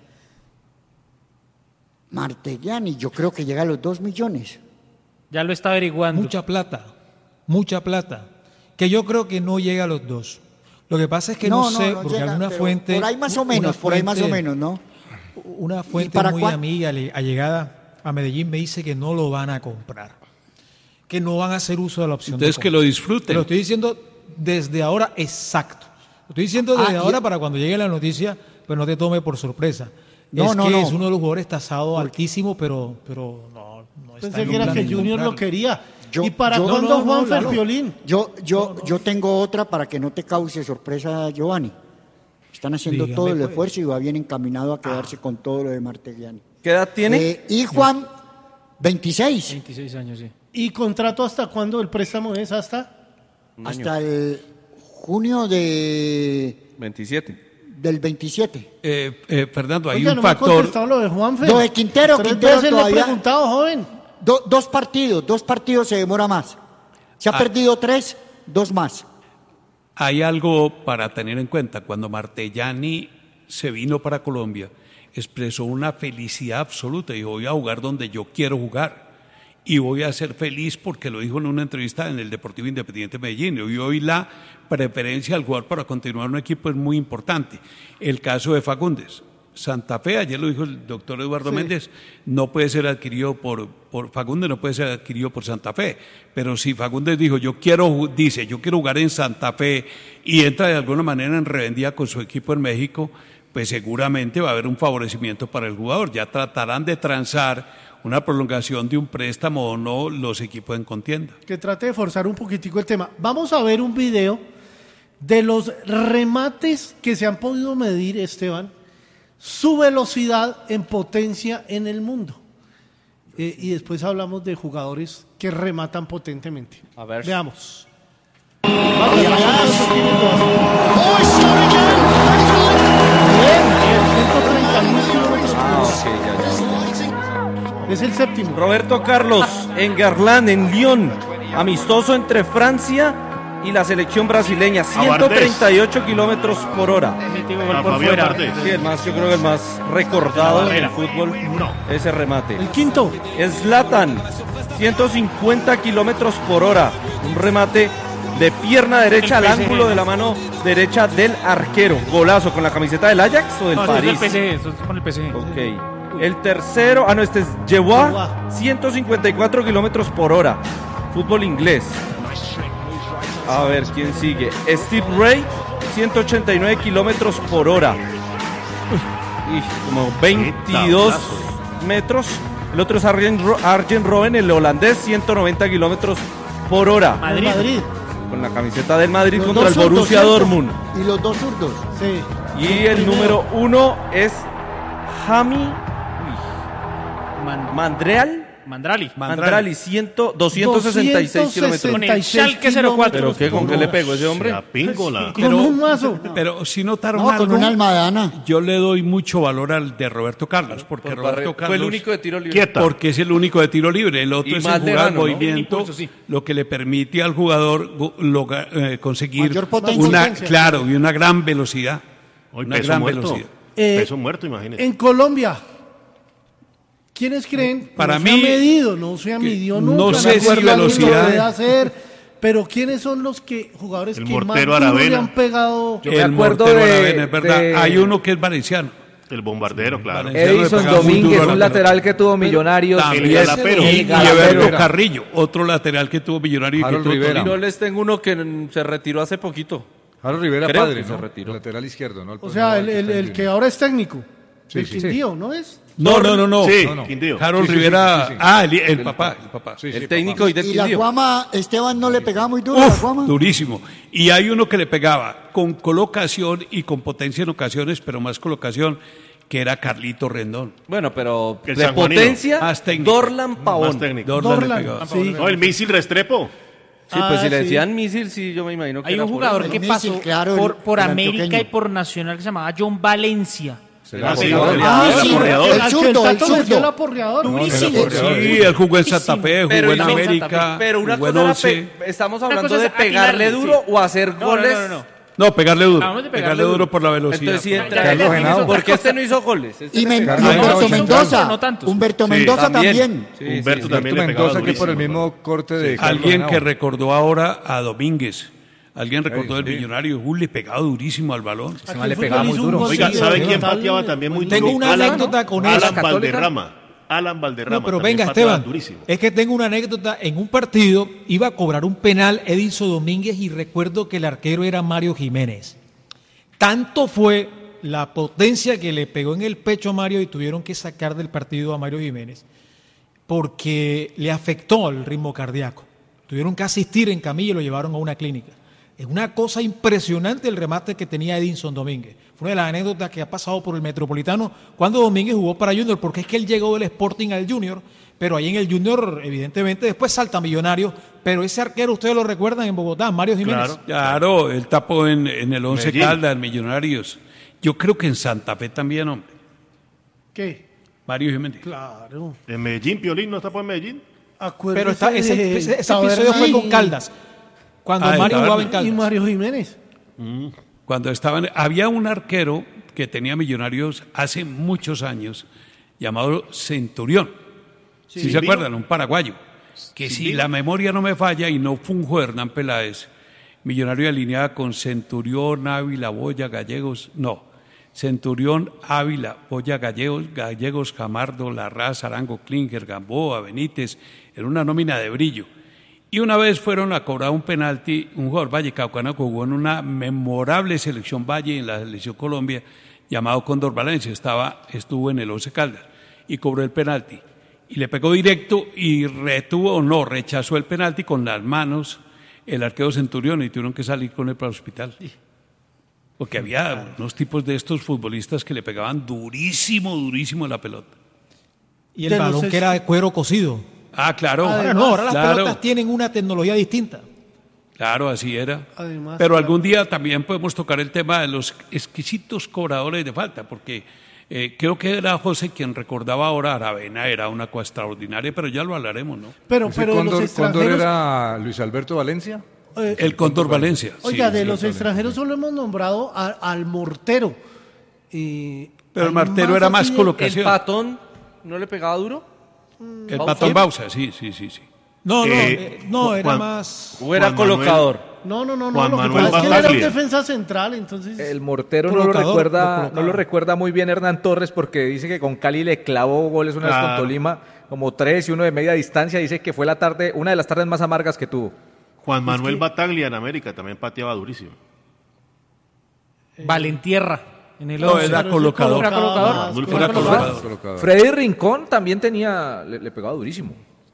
Martellani, yo creo que llega a los 2 millones. Ya lo está averiguando. Mucha plata, que yo creo que no llega a los 2. Lo que pasa es que no sé, porque llega, alguna pero fuente... por ahí más o menos, ¿no? Una fuente para muy cuán- amiga, allegada a Medellín, me dice que no lo van a comprar, que no van a hacer uso de la opción. Entonces de que compra. lo disfruten. Te lo estoy diciendo desde ahora exacto. Lo estoy diciendo desde ahora para cuando llegue la noticia, pues no te tome por sorpresa. Es uno de los jugadores tasado altísimo, pero no está Pensé en que un era plan que de Junior lo comprarlo. quería. Yo- ¿Y para yo- cuándo no, Juanfer Lalo. Piolín? Yo tengo otra para que no te cause sorpresa, Giovanni. Están haciendo Dígame, todo el pues. esfuerzo y va bien encaminado a quedarse con todo lo de Martellani. ¿Qué edad tiene? Y Juan, 26. 26 años, sí. ¿Y contrato hasta cuándo? ¿El préstamo es hasta? Hasta el junio del 27. 27. Fernando, hay Oiga, un no me ha factor. contestado lo de Juanfer. Lo de Quintero, 3 Quintero veces le he todavía. preguntado, joven. 2 partidos se demora más. Se ha perdido 3, 2 más. Hay algo para tener en cuenta. Cuando Martellani se vino para Colombia, expresó una felicidad absoluta. Dijo, voy a jugar donde yo quiero jugar. Y voy a ser feliz porque lo dijo en una entrevista en el Deportivo Independiente de Medellín. Y hoy la preferencia al jugador para continuar en un equipo es muy importante. El caso de Fagundes. Santa Fe, ayer lo dijo el doctor Eduardo Méndez, no puede ser adquirido por Fagundes, no puede ser adquirido por Santa Fe. Pero si Fagundes dijo, yo quiero jugar en Santa Fe y entra de alguna manera en revendida con su equipo en México, pues seguramente va a haber un favorecimiento para el jugador. Ya tratarán de transar una prolongación de un préstamo o no los equipos en contienda. Que trate de forzar un poquitico el tema. Vamos a ver un video de los remates que se han podido medir, Esteban, su velocidad en potencia en el mundo. Y después hablamos de jugadores que rematan potentemente. A ver. Veamos. Es el séptimo. Roberto Carlos en Garland, en Lyon. Amistoso entre Francia y la selección brasileña. 138 kilómetros por hora. A Fabián Bartés. Sí, el más, yo creo que el más recordado en el fútbol, ese remate. El quinto. Zlatan, 150 kilómetros por hora. Un remate de pierna derecha al ángulo de la mano derecha del arquero. Golazo con la camiseta del Ajax o del No, París. eso es el PSG, eso es con el PSG. Ok. El tercero, este es Jewa, 154 kilómetros por hora. Fútbol inglés. A ver, ¿quién sigue? Steve Ray, 189 kilómetros por hora. Como 22 metros. El otro es Arjen Robben, el holandés, 190 kilómetros por hora. Madrid. Con la camiseta del Madrid Los contra dos el zurdos, Borussia ¿cierto? Dortmund. Y los 2 zurdos. Sí. Y el número 1 es Jami Mandrali, 266 kilómetros. Con el Schalke 04. ¿Pero qué? ¿Con qué le pegó ese hombre? La píngola. Con un mazo. Pero si notaron No, algo, con una almadana. yo le doy mucho valor al de Roberto Carlos, porque Roberto Carlos Fue el único de tiro libre. Quieta. porque es el único de tiro libre, el otro Y es el Valderrama, jugar ¿no? movimiento, Impulso, sí. lo que le permite al jugador conseguir Mayor potencia. una, claro, y una gran velocidad. Hoy Una peso gran muerto. velocidad. Peso muerto, imagínese. En Colombia, ¿quiénes creen? Para no mí, se ha medido, no se ha medido nunca. no sé si acuerdo alguien velocidad. lo debe hacer, pero ¿quiénes son los jugadores El que más mortero duro le Aravena. han pegado? Yo me El acuerdo mortero de- Aravena, es verdad. de- Hay uno que es valenciano. El bombardero, claro. Valenciano le Edison pegaba muy Domínguez, duro a la un pelota. lateral que tuvo Millonarios. También, El Galapero. y El Everto Galapero. Carrillo, otro lateral que tuvo Millonario y que Harold tuvo Rivera. Tolima. Yo les tengo uno que se retiró hace poquito. Harold Rivera, Creo padre, que se ¿no? retiró. Lateral izquierdo, ¿no? O sea, el que ahora es técnico. Sí, el sí. Quindío, ¿no es? No. Sí, No, no. Quindío. Harold Sí, sí, Rivera, sí, sí. el papá. El técnico y del Y la Quindío. Guama, Esteban no le pegaba muy duro a la Uf, Guama. durísimo. Y hay uno que le pegaba con colocación y con potencia en ocasiones, pero más colocación, que era Carlito Rendón. Bueno, pero El de sanjuanino. potencia, Más técnico. Dorlan Pavón. Más técnico. Dorlan le Dorlan, pegaba. sí. No, el misil Restrepo. Sí, pues Ah, si le sí. decían misil, sí, yo me imagino que Hay era un por jugador eso, que ¿no? Misil, pasó claro, por el América antioqueño. y por Nacional que se llamaba John Valencia. Será sí, aporreador. el zurdo, el zurdo. El aporreador. Sí, él jugó en Santa Fe, jugó en América, Pero una jugó en cosa era Once. estamos Una hablando cosa de es pegarle atinarle, duro sí. o hacer goles. No, pegarle duro. Hablamos de Pegarle duro por la velocidad. Entonces sí entra. Carlos Henao. ¿Por qué este no hizo goles? Este Y le pegaba. Humberto Mendoza. no tantos. Humberto Sí, Mendoza también. Sí, Humberto sí, también le pegaba Mendoza, que por el durísimo, mismo corte de Carlos Alguien Henao. que recordó ahora a Domínguez. Alguien recordó Sí, el sí. Millonario. Le pegaba durísimo al balón. Ese man le pegaba muy hizo un duro. gol Oiga, de- ¿sabe de- quién de- pateaba también muy duro? Tengo una anécdota con eso. Alan Católica. Valderrama. Alan Valderrama. No, pero también venga, pateaba Esteban, durísimo. es que tengo una anécdota. En un partido iba a cobrar un penal Edinson Domínguez y recuerdo que el arquero era Mario Jiménez. Tanto fue la potencia que le pegó en el pecho a Mario y tuvieron que sacar del partido a Mario Jiménez porque le afectó el ritmo cardíaco. Tuvieron que asistir en camilla y lo llevaron a una clínica. Es una cosa impresionante el remate que tenía Edinson Domínguez. Fue una de las anécdotas que ha pasado por el Metropolitano cuando Domínguez jugó para Junior, porque es que él llegó del Sporting al Junior, pero ahí en el Junior, evidentemente, después salta Millonario, pero ese arquero, ustedes lo recuerdan en Bogotá, Mario Jiménez. Claro, él tapó en el Once Medellín. Caldas, Millonarios. Yo creo que en Santa Fe también, hombre. ¿Qué? Mario Jiménez. Claro. En Medellín, Piolín, ¿no está por Medellín? Pero ese episodio Taberna fue y- con Caldas, cuando Ah, de Mario jugaba Taberna. en Y Caldas. Mario Jiménez. Cuando estaban, había un arquero que tenía Millonarios hace muchos años, llamado Centurión. Si se Silvino. acuerdan, un paraguayo. Que si la memoria no me falla y no fue un juego de Hernán Peláez, Millonario alineaba con Centurión, Ávila, Boya, Gallegos, no. Centurión, Ávila, Boya, Gallegos, Jamardo, Larraz, Arango, Klinger, Gamboa, Benítez, en una nómina de brillo. Y una vez fueron a cobrar un penalti, un jugador vallecaucano que jugó en una memorable selección Valle en la selección Colombia, llamado Cóndor Valencia, estuvo en el Once Caldas y cobró el penalti. Y le pegó directo y rechazó el penalti con las manos el arquero Centurión y tuvieron que salir con él para el hospital. Porque había unos tipos de estos futbolistas que le pegaban durísimo la pelota. Y el de los balón que era de cuero cocido. Ah, claro. Ahora no, ahora las claro, pelotas tienen una tecnología distinta. claro, así era. Además, Pero claro. algún día también podemos tocar el tema de los exquisitos cobradores de falta, porque creo que era José quien recordaba ahora Aravena, era una cosa extraordinaria, pero ya lo hablaremos, ¿no? Pero ¿Ese de los Cóndor extranjeros. era Luis Alberto Valencia? El Cóndor Valencia. Oiga, sí, de sí. los extranjeros solo hemos nombrado al Mortero. Pero el hay Martero era más así de- colocación. ¿El Patón no le pegaba duro? El Patón Bausa, sí. No, Juan- era más... ¿O era Juan Manuel. colocador? No, Juan lo que Manuel pasa es que él era un Bataglia. defensa central, entonces... El Mortero no lo Colocador, recuerda, lo colocaba. no lo recuerda muy bien Hernán Torres porque dice que con Cali le clavó goles una vez con Claro. Tolima, como 3 y uno de media distancia. Dice que fue una de las tardes más amargas que tuvo. Juan Manuel Bataglia en América también pateaba durísimo. Valentierra. En el No, once. era colocador. Era colocador. Manuel Era fue colocador. Freddy Rincón también le pegaba durísimo.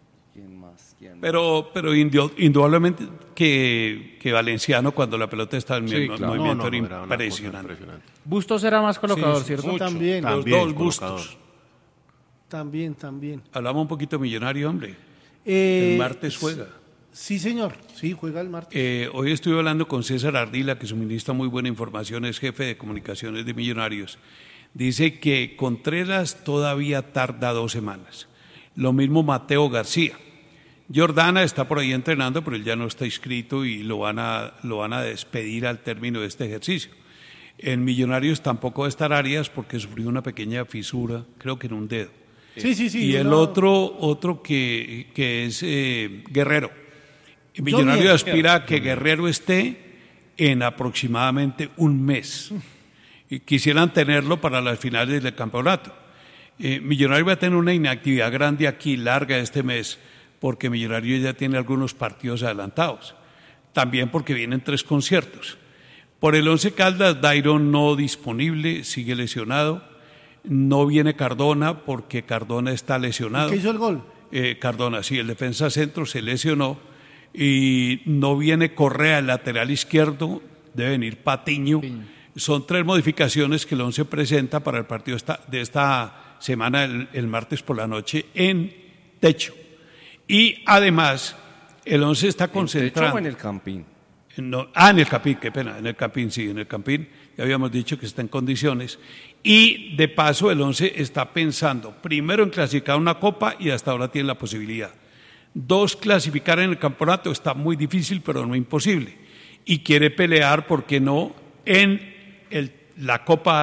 Pero indudablemente que Valenciano, cuando la pelota estaba en Sí, movimiento, claro. No, no, era era una cosa impresionante. impresionante. Bustos era más colocador, Sí, ¿cierto? mucho. También. Los También dos colocador. Bustos. También. Hablamos un poquito de Millonario, hombre. Eh, El martes juega. Sí, señor. Sí, juega el martes. Hoy estuve hablando con César Ardila, que suministra muy buena información, es jefe de comunicaciones de Millonarios. Dice que Contreras todavía tarda 2 semanas. Lo mismo Mateo García. Jordana está por ahí entrenando, pero él ya no está inscrito y lo van a despedir al término de este ejercicio. En Millonarios tampoco va a estar Arias porque sufrió una pequeña fisura, creo que en un dedo. Sí. Y el otro que es Guerrero. Y Millonario aspira a que Guerrero esté en aproximadamente un mes. Y quisieran tenerlo para las finales del campeonato. Millonario va a tener una inactividad grande aquí, larga este mes, porque Millonario ya tiene algunos partidos adelantados. También porque vienen 3 conciertos. Por el Once Caldas, Dairon no disponible, sigue lesionado. No viene Cardona porque Cardona está lesionado. ¿Qué hizo el gol? Cardona, sí, el defensa centro se lesionó. Y no viene Correa, el lateral izquierdo, debe venir Patiño. Son 3 modificaciones que el Once presenta para el partido de esta semana, el martes por la noche, en techo. Y además, el Once está concentrado. ¿En el Campín? En el Campín, qué pena, en el Campín, sí, en el Campín. ya habíamos dicho que está en condiciones, y de paso el Once está pensando primero en clasificar una copa y hasta ahora tiene la posibilidad. 2, clasificar en el campeonato está muy difícil, pero no imposible, y quiere pelear, ¿por qué no?, en la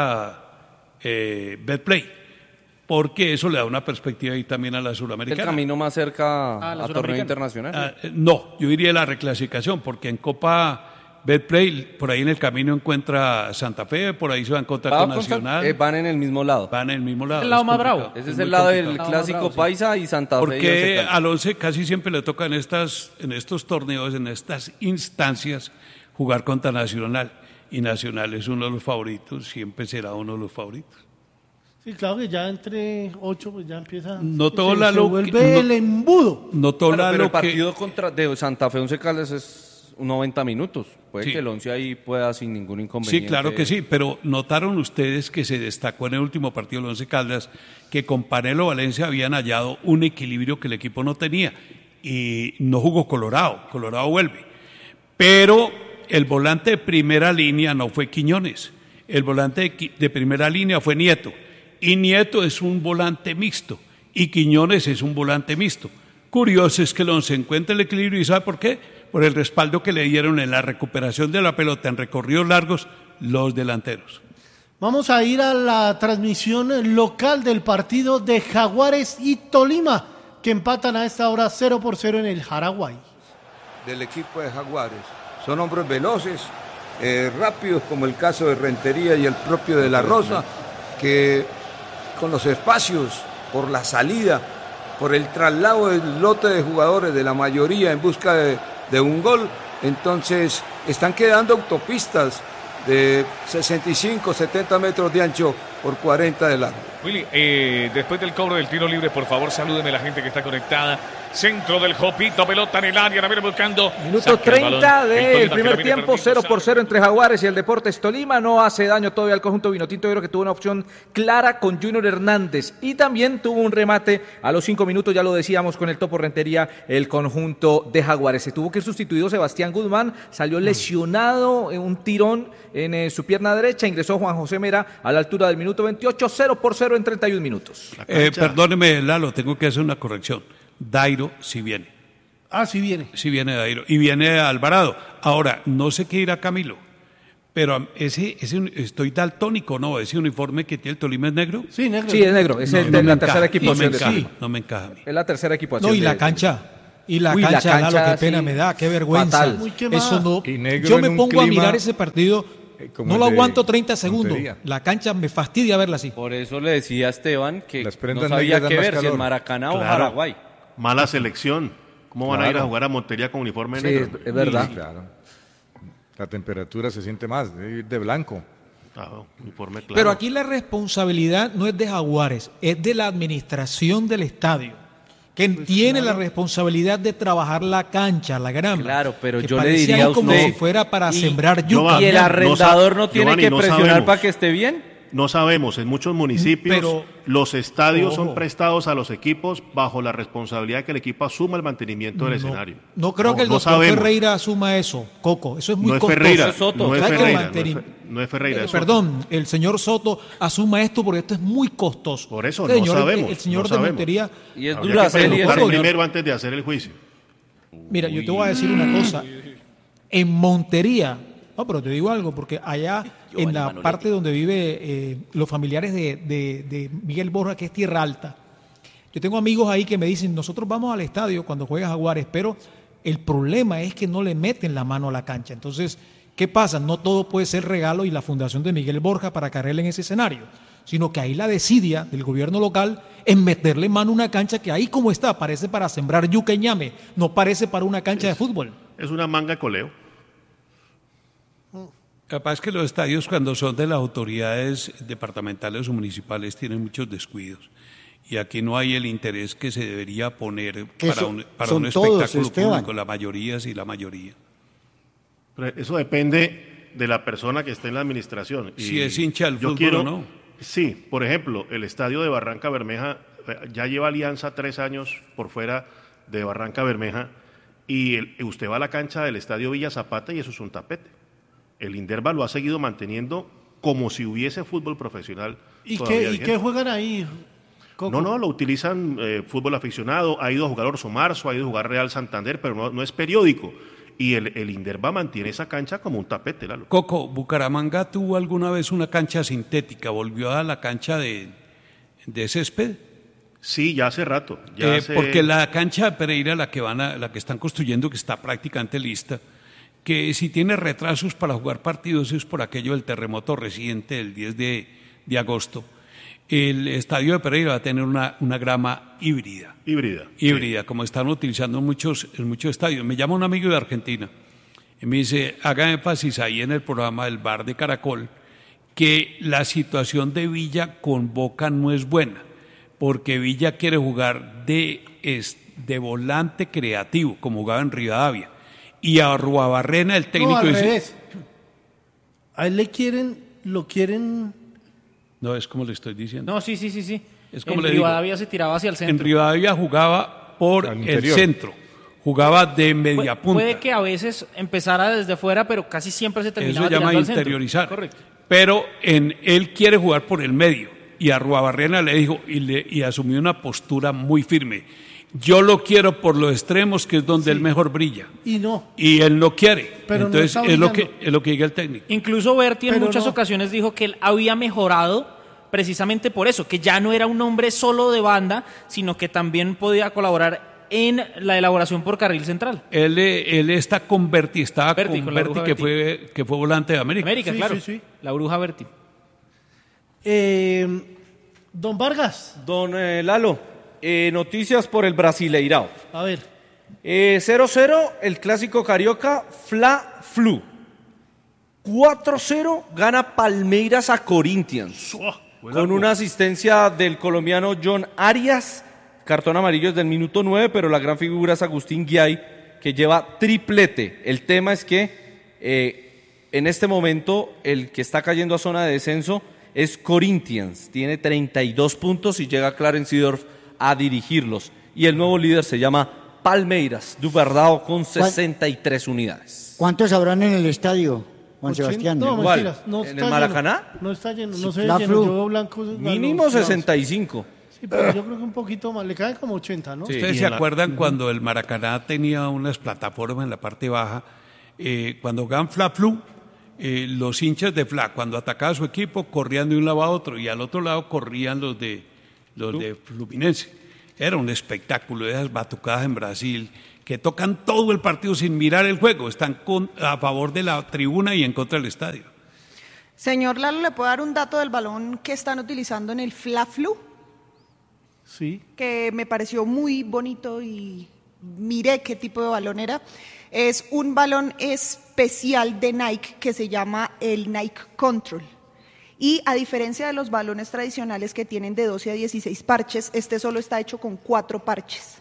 Copa Betplay, porque eso le da una perspectiva ahí también a la Suramericana. ¿El camino más cerca a torneo internacional? No, yo diría la reclasificación, porque en Copa Betplay, por ahí en el camino encuentra Santa Fe, por ahí se va a encontrar con Nacional. Van en el mismo lado. Van en el mismo lado. El lado más bravo. Ese es el lado del clásico paisa y Santa Fe. Porque al Once casi siempre le toca en estos torneos, en estas instancias, jugar contra Nacional. Y Nacional es uno de los favoritos, siempre será uno de los favoritos. Sí, claro que ya entre 8 pues ya empieza. No todo se vuelve el embudo. No todo pero el partido de Santa Fe Once Caldas es 90 minutos. Puede que el Once ahí pueda sin ningún inconveniente. Sí, claro que sí, pero notaron ustedes que se destacó en el último partido del Once Caldas que con Panelo Valencia habían hallado un equilibrio que el equipo no tenía y no jugó Colorado vuelve. Pero el volante de primera línea no fue Quiñones, el volante de primera línea fue Nieto, y Nieto es un volante mixto, y Quiñones es un volante mixto. Curioso es que el Once encuentra el equilibrio, ¿y sabe por qué? Por el respaldo que le dieron en la recuperación de la pelota en recorridos largos los delanteros. Vamos a ir a la transmisión local del partido de Jaguares y Tolima, que empatan a esta hora 0-0 en el Jaraguay. Del equipo de Jaguares. Son hombres veloces, rápidos, como el caso de Rentería y el propio de la Rosa, que con los espacios, por la salida, por el traslado del lote de jugadores de la mayoría en busca de un gol, entonces están quedando autopistas de 65, 70 metros de ancho por 40 de largo. Willy, después del cobro del tiro libre, por favor, salúdeme a la gente que está conectada. Centro del Jopito, pelota en el área, la viene buscando. Minuto 30 del primer tiempo, 0-0 entre Jaguares y el Deportes Tolima. No hace daño todavía al conjunto Vinotinto Oro, que tuvo una opción clara con Junior Hernández. Y también tuvo un remate a los 5 minutos, ya lo decíamos, con el Topo Rentería, el conjunto de Jaguares. Se tuvo que ir sustituido Sebastián Guzmán, salió lesionado en un tirón en su pierna derecha. Ingresó Juan José Mera a la altura del minuto 28, 0-0 en 31 minutos. Perdóneme, Lalo, tengo que hacer una corrección. Dairo sí viene. Sí viene. Sí viene Dairo. Y viene Alvarado. Ahora, no sé qué irá Camilo, pero ese estoy daltónico, ¿no? Ese uniforme que tiene el Tolima es negro. Sí, negro. Sí, es negro. Es la tercera equipación. No me encaja a mí. Es la tercera equipación. No, y la cancha. Y la cancha, Lalo, qué pena me da, qué vergüenza. Fatal. Muy Eso no. Yo me pongo a mirar ese partido. No lo aguanto 30 segundos. Montería. La cancha me fastidia verla así. Por eso le decía a Esteban que Las no prendas sabía negras qué dan más ver, si calor. en Maracaná o Claro. Paraguay. Mala selección. ¿Cómo van a ir a jugar a Montería con uniforme Sí, negro? es verdad. Sí, claro. La temperatura se siente más, de blanco. Uniforme claro. Pero aquí la responsabilidad no es de Jaguares, es de la administración del estadio, que tiene la responsabilidad de trabajar la cancha, la grama. Claro, pero que yo le parecía diría a como usted, si fuera para y- sembrar yuca. ¿Y el arrendador no tiene Giovanni, que no presionar sabemos. para que esté bien? No sabemos, en muchos municipios Pero, los estadios son ojo. prestados a los equipos bajo la responsabilidad de que el equipo asuma el mantenimiento del escenario. No creo que el no doctor sabemos. Ferreira asuma eso, Coco. Eso es muy No es costoso. Ferreira, Soto. no es Hay que Ferreira, mantener- no es Ferreira, es Soto. Perdón, el señor Soto asuma esto porque esto es muy costoso. Por eso Señor, no sabemos. El señor no de sabemos. Montería. Y es Habría dura que hacer preguntar Coco, primero antes de hacer el juicio. Mira, yo te voy a decir una cosa. En Montería, no, pero te digo algo, porque allá en la parte donde vive los familiares de Miguel Borja, que es Tierra Alta, yo tengo amigos ahí que me dicen, nosotros vamos al estadio cuando juega Jaguares, pero el problema es que no le meten la mano a la cancha. Entonces, ¿qué pasa? No todo puede ser regalo y la fundación de Miguel Borja para cargarle en ese escenario, sino que ahí la desidia del gobierno local es meterle mano a una cancha que ahí como está, parece para sembrar yuca y ñame, no parece para una cancha de fútbol. Es una manga de coleo. Capaz que los estadios cuando son de las autoridades departamentales o municipales tienen muchos descuidos. Y aquí no hay el interés que se debería poner Que para son un todos, espectáculo Esteban. público, la mayoría sí, la mayoría. Pero eso depende de la persona que esté en la administración. Si es hincha del yo fútbol quiero, o no. Sí, por ejemplo, el estadio de Barranca Bermeja ya lleva Alianza 3 años por fuera de Barranca Bermeja y usted va a la cancha del estadio Villa Zapata y eso es un tapete. El Inderva lo ha seguido manteniendo como si hubiese fútbol profesional. ¿Y qué juegan ahí, Coco? No, lo utilizan fútbol aficionado. Ha ido a jugar Orso Marzo, ha ido a jugar Real Santander, pero no es periódico. Y el Inderva mantiene esa cancha como un tapete, Lalo. Coco, ¿Bucaramanga tuvo alguna vez una cancha sintética? ¿Volvió a la cancha de césped? Sí, ya hace rato. Porque la cancha de Pereira, la que están construyendo, que está prácticamente lista, que si tiene retrasos para jugar partidos es por aquello del terremoto reciente del 10 de agosto. El estadio de Pereira va a tener una grama híbrida. Híbrida, sí. Como están utilizando en muchos estadios. Me llama un amigo de Argentina y me dice, haga énfasis ahí en el programa del Bar de Caracol, que la situación de Villa con Boca no es buena, porque Villa quiere jugar de volante creativo, como jugaba en Rivadavia. Y a Arruabarrena, el técnico al dice... revés. A él lo quieren... No, es como le estoy diciendo. No, sí. Es como en Rivadavia se tiraba hacia el centro. En Rivadavia jugaba por el centro, jugaba de media punta. Puede que a veces empezara desde fuera, pero casi siempre se terminaba tirando al centro. Eso se llama interiorizar. Correcto. Pero él quiere jugar por el medio. Y Arruabarrena le dijo, y asumió una postura muy firme. Yo lo quiero por los extremos, que es donde él mejor brilla. Y él no quiere. Pero entonces es lo que diga el técnico. Incluso Berti en muchas ocasiones dijo que él había mejorado precisamente por eso, que ya no era un hombre solo de banda, sino que también podía colaborar en la elaboración por carril central. Él estaba con Berti, que fue volante de América. Sí, claro. Sí. La bruja Berti. Don Vargas. Don Lalo, noticias por el Brasileirao. A ver. 0-0, el clásico carioca, Fla-Flu. 4-0, gana Palmeiras a Corinthians. Con una asistencia del colombiano John Arias. Cartón amarillo desde el minuto 9, pero la gran figura es Agustín Guiay, que lleva triplete. El tema es que en este momento el que está cayendo a zona de descenso es Corinthians. Tiene 32 puntos y llega Clarence Seedorf a dirigirlos. Y el nuevo líder se llama Palmeiras du Verdão con 63 unidades. ¿Cuántos habrán en el estadio, Juan Sebastián? No, mentiras. No ¿En el Maracaná? No está lleno, no se ve lleno. Yo veo blancos. Mínimo 65. Sí, pero yo creo que un poquito más, le caen como 80, ¿no? Sí. ¿Ustedes se acuerdan cuando el Maracaná tenía unas plataformas en la parte baja? Cuando jugaban Fla-Flu, los hinchas de Fla, cuando atacaba a su equipo, corrían de un lado a otro, y al otro lado corrían los de Fluminense. Era un espectáculo, esas batucadas en Brasil, que tocan todo el partido sin mirar el juego, están a favor de la tribuna y en contra del estadio. Señor Lalo, ¿le puedo dar un dato del balón que están utilizando en el Fla-Flu? Sí. Que me pareció muy bonito y miré qué tipo de balón era. Es un balón especial de Nike que se llama el Nike Control. Y a diferencia de los balones tradicionales que tienen de 12 a 16 parches, este solo está hecho con 4 parches.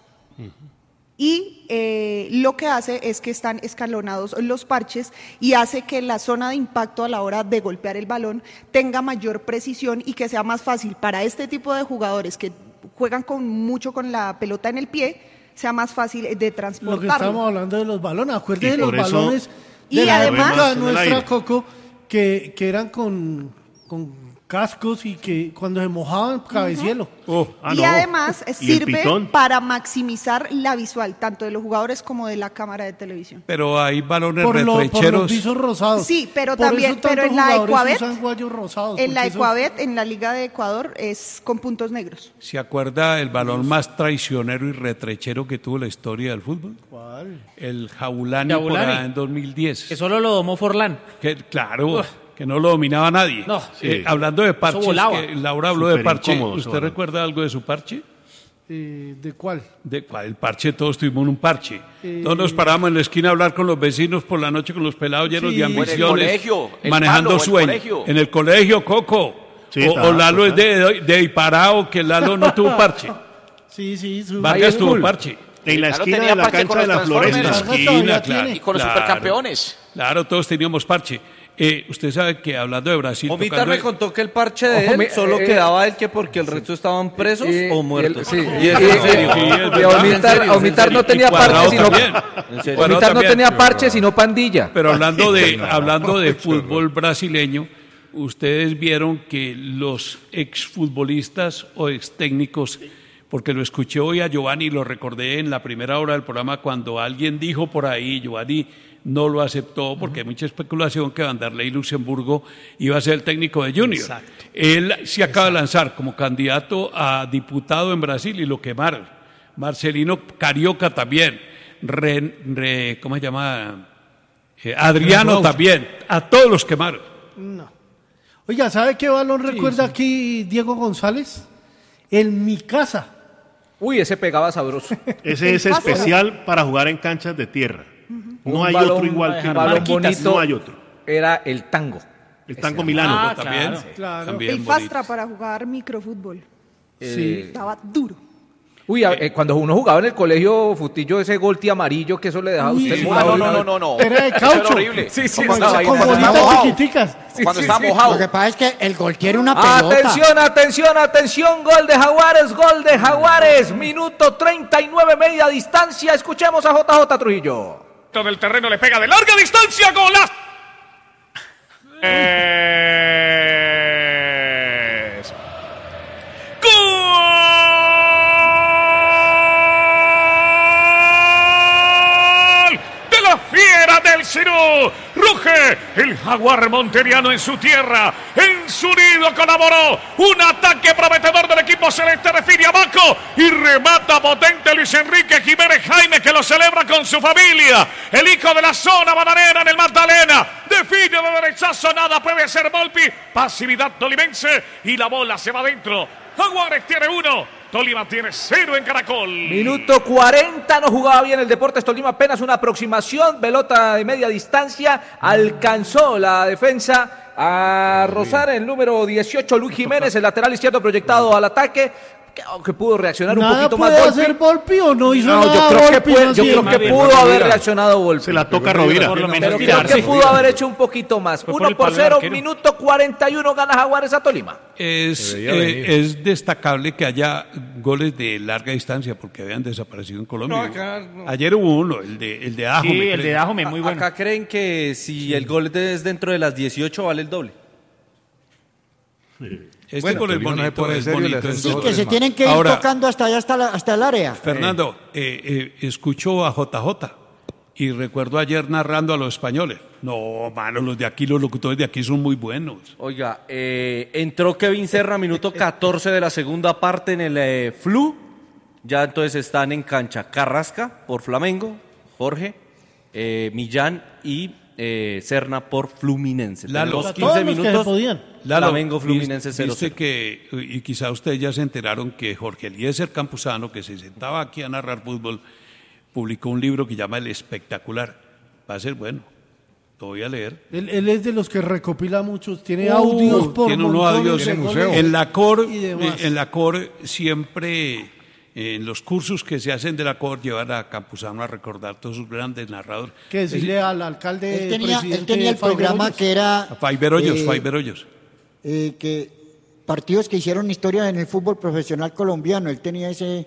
Y lo que hace es que están escalonados los parches y hace que la zona de impacto a la hora de golpear el balón tenga mayor precisión y que sea más fácil para este tipo de jugadores que juegan mucho con la pelota en el pie, sea más fácil de transportarlo. Lo que estamos hablando de los balones, acuérdense de los balones de la época nuestra, Coco, que eran con cascos y que cuando se mojaban, cabecielo. Y además sirve para maximizar la visual, tanto de los jugadores como de la cámara de televisión. Pero hay balones retrecheros. Por los pisos rosados. Sí, pero por también, pero en la Ecuabet, rosados, en la Liga de Ecuador, es con puntos negros. ¿Se acuerda el balón más traicionero y retrechero que tuvo la historia del fútbol? ¿Cuál? El Jabulani por allá en 2010. Que solo lo domó Forlán. Claro. Que no lo dominaba nadie. No. Hablando de parches, Laura habló de parche. ¿Usted recuerda algo de su parche? ¿De cuál? El parche, todos tuvimos un parche. Todos nos parábamos en la esquina a hablar con los vecinos por la noche, con los pelados llenos de ambiciones. En el colegio, manejando sueños. En el colegio, Coco. Sí, o Lalo es de Iparao, que Lalo no tuvo parche. Sí. Vargas tuvo parche. En la esquina de la cancha de la Floresta. En la esquina, claro. Y con los supercampeones. Claro, todos teníamos parche. Usted sabe que hablando de Brasil... Omitar me contó que el parche de él solo quedaba él, que porque el resto estaban presos o muertos. Omitar no tenía parche, sino pandilla. Pero hablando de fútbol brasileño, ustedes vieron que los exfutbolistas o extécnicos, porque lo escuché hoy a Giovanni, lo recordé en la primera hora del programa cuando alguien dijo por ahí, Giovanni no lo aceptó porque hay mucha especulación que Vanderlei Luxemburgo iba a ser el técnico de Junior. Exacto. Él se acaba de lanzar como candidato a diputado en Brasil y lo quemaron. Marcelino Carioca también. ¿Cómo se llama? Adriano también. A todos los quemaron. No. Oiga, ¿sabe qué balón recuerda aquí Diego González? El Mi Casa. Uy, ese pegaba sabroso. Ese es especial para jugar en canchas de tierra. No hay otro igual que el balón bonito. No hay otro. Era el tango. El tango Milano. También. Claro. También El bonito. Fastra para jugar microfútbol. Sí. Estaba duro. Uy, cuando uno jugaba en el colegio Futillo, ese golti amarillo que eso le dejaba a usted. No. Era de caucho. Eso era horrible. Sí, Con Cuando bolitas chiquiticas. estaba mojado. Lo que pasa es que el gol tiene una pelota. Atención, gol de Jaguares, minuto 39, media distancia, escuchemos a JJ Trujillo. Todo el terreno le pega de larga distancia, golazo. Fiera del Cirú, ruge el jaguar monteriano en su tierra, en su nido colaboró un ataque prometedor del equipo celeste, define abajo y remata potente Luis Enrique Jiménez Jaime, que lo celebra con su familia, el hijo de la zona bananera en el Magdalena, define de derechazo, nada puede ser Volpi, pasividad tolimense y la bola se va adentro. Jaguares tiene 1, Tolima tiene 0 en Caracol. Minuto 40, no jugaba bien el Deportes Tolima, apenas una aproximación, pelota de media distancia, alcanzó la defensa a rozar el número 18, Luis Jiménez, el lateral izquierdo proyectado al ataque, que pudo reaccionar un poquito más. ¿Puede hacer Volpi o no hizo nada? Yo creo que pudo haber reaccionado Volpi. Se la toca Rovira. Pero creo que pudo haber hecho un poquito más. 1-0, minuto 41, gana Jaguares a Tolima. Es destacable que haya goles de larga distancia porque habían desaparecido en Colombia. Ayer hubo uno, el de Dajome. Sí, el de Dajome, muy bueno. Acá creen que si el gol es dentro de las 18 vale el doble. Gol es bonito, es bonito. Sí, que se tienen que ir tocando hasta allá, hasta el área. Fernando, escucho a JJ y recuerdo ayer narrando a los españoles. No, mano, los locutores de aquí son muy buenos. Oiga, entró Kevin Serra, minuto 14 de la segunda parte en el Flu. Ya entonces están en cancha Carrasca por Flamengo, Jorge, Millán y Serna por Fluminense. Los 15 minutos. Flamengo Fluminense 0-0. Dice que, y quizá ustedes ya se enteraron que Jorge Eliezer Campuzano, que se sentaba aquí a narrar fútbol, publicó un libro que llama El Espectacular. Va a ser bueno. Lo voy a leer. Él es de los que recopila muchos, tiene audios por tiene unos audios en museo. En la COR siempre, en los cursos que se hacen de la COR, llevan a Campuzano a recordar todos sus grandes narradores. Que decirle al alcalde él tenía el programa Hoyos, que era Faiber Hoyos. Que partidos que hicieron historia en el fútbol profesional colombiano, él tenía ese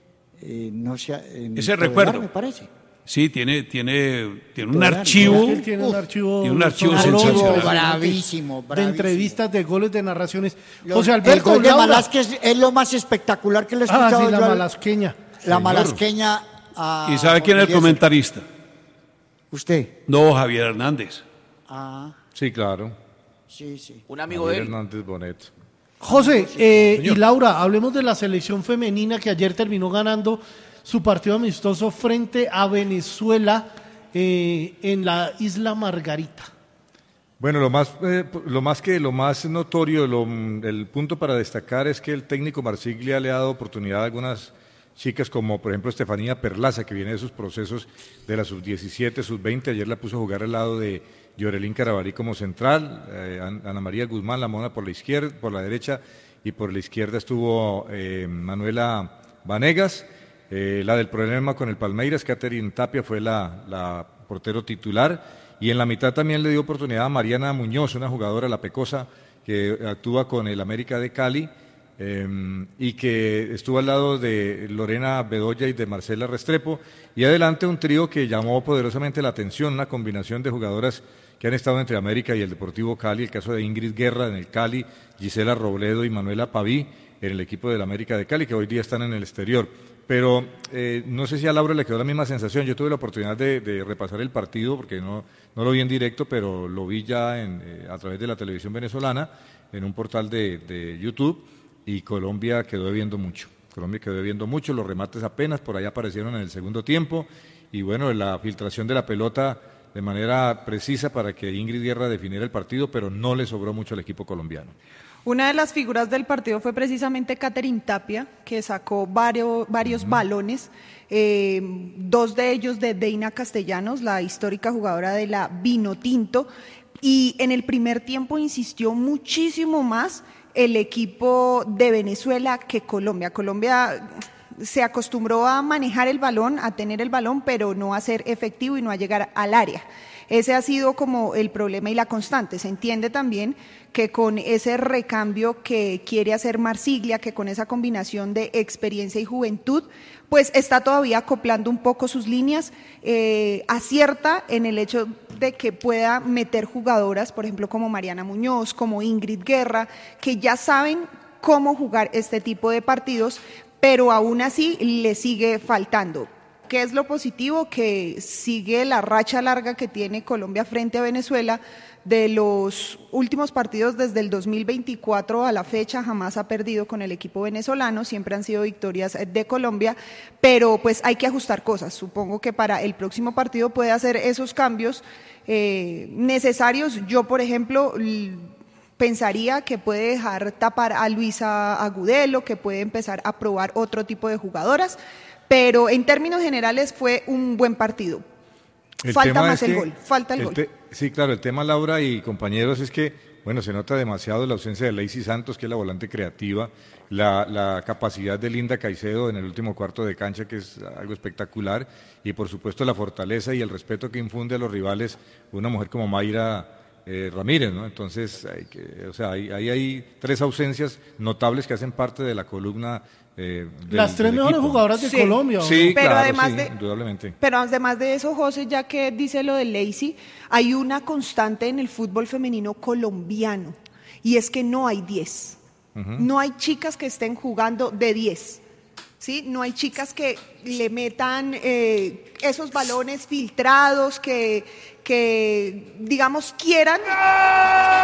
ese recuerdo, me parece. Sí, tiene un archivo. Tiene un archivo sensacional. Bravísimo. De entrevistas, de goles, de narraciones. José Alberto, el gol de Malásquez es lo más espectacular que le he escuchado. Sí, la malasqueña. La malasqueña. ¿Y sabe quién es el comentarista? ¿Usted? No, Javier Hernández. Sí, claro. Sí. Un amigo de él. Hernández Bonet. José y Laura, hablemos de la selección femenina que ayer terminó ganando su partido amistoso frente a Venezuela en la Isla Margarita. Bueno, lo más notorio, el punto para destacar es que el técnico Marsiglia le ha dado oportunidad a algunas chicas como por ejemplo Estefanía Perlaza, que viene de sus procesos de la sub-17, sub-20, ayer la puso a jugar al lado de Yorelín Carabalí como central, Ana María Guzmán, la mona por la izquierda, por la derecha, y por la izquierda estuvo Manuela Vanegas. La del problema con el Palmeiras, Catherine Tapia, fue la portero titular, y en la mitad también le dio oportunidad a Mariana Muñoz, una jugadora, la Pecosa, que actúa con el América de Cali, y que estuvo al lado de Lorena Bedoya y de Marcela Restrepo, y adelante un trío que llamó poderosamente la atención, una combinación de jugadoras que han estado entre América y el Deportivo Cali, el caso de Ingrid Guerra en el Cali, Gisela Robledo y Manuela Paví en el equipo del América de Cali, que hoy día están en el exterior. Pero no sé si a Laura le quedó la misma sensación. Yo tuve la oportunidad de repasar el partido, porque no lo vi en directo, pero lo vi ya a través de la televisión venezolana, en un portal de YouTube, y Colombia quedó debiendo mucho. Los remates apenas por ahí aparecieron en el segundo tiempo, y bueno, la filtración de la pelota de manera precisa para que Ingrid Guerra definiera el partido, pero no le sobró mucho al equipo colombiano. Una de las figuras del partido fue precisamente Catherine Tapia, que sacó varios balones, 2 de ellos de Deina Castellanos, la histórica jugadora de la Vinotinto, y en el primer tiempo insistió muchísimo más el equipo de Venezuela que Colombia. Colombia se acostumbró a manejar el balón, a tener el balón, pero no a ser efectivo y no a llegar al área. Ese ha sido como el problema y la constante. Se entiende también que con ese recambio que quiere hacer Marsiglia, que con esa combinación de experiencia y juventud, pues está todavía acoplando un poco sus líneas, acierta en el hecho de que pueda meter jugadoras, por ejemplo, como Mariana Muñoz, como Ingrid Guerra, que ya saben cómo jugar este tipo de partidos, pero aún así le sigue faltando. ¿Qué es lo positivo? Que sigue la racha larga que tiene Colombia frente a Venezuela. De los últimos partidos desde el 2024 a la fecha jamás ha perdido con el equipo venezolano, siempre han sido victorias de Colombia, pero pues hay que ajustar cosas. Supongo que para el próximo partido puede hacer esos cambios necesarios. Yo, por ejemplo, pensaría que puede dejar tapar a Luisa Agudelo, que puede empezar a probar otro tipo de jugadoras, pero en términos generales fue un buen partido. Falta el gol. Sí, claro, el tema, Laura y compañeros, es que, bueno, se nota demasiado la ausencia de Lacey Santos, que es la volante creativa, la capacidad de Linda Caicedo en el último cuarto de cancha, que es algo espectacular, y por supuesto la fortaleza y el respeto que infunde a los rivales una mujer como Mayra Ramírez, ¿no? Entonces, hay 3 ausencias notables que hacen parte de la columna las 3 mejores jugadoras de Colombia. Sí, pero claro, además indudablemente. Pero además de eso, José, ya que dice lo de Lacey, hay una constante en el fútbol femenino colombiano, y es que no hay 10. No hay chicas que estén jugando de 10. ¿Sí? No hay chicas que le metan esos balones filtrados, que digamos, quieran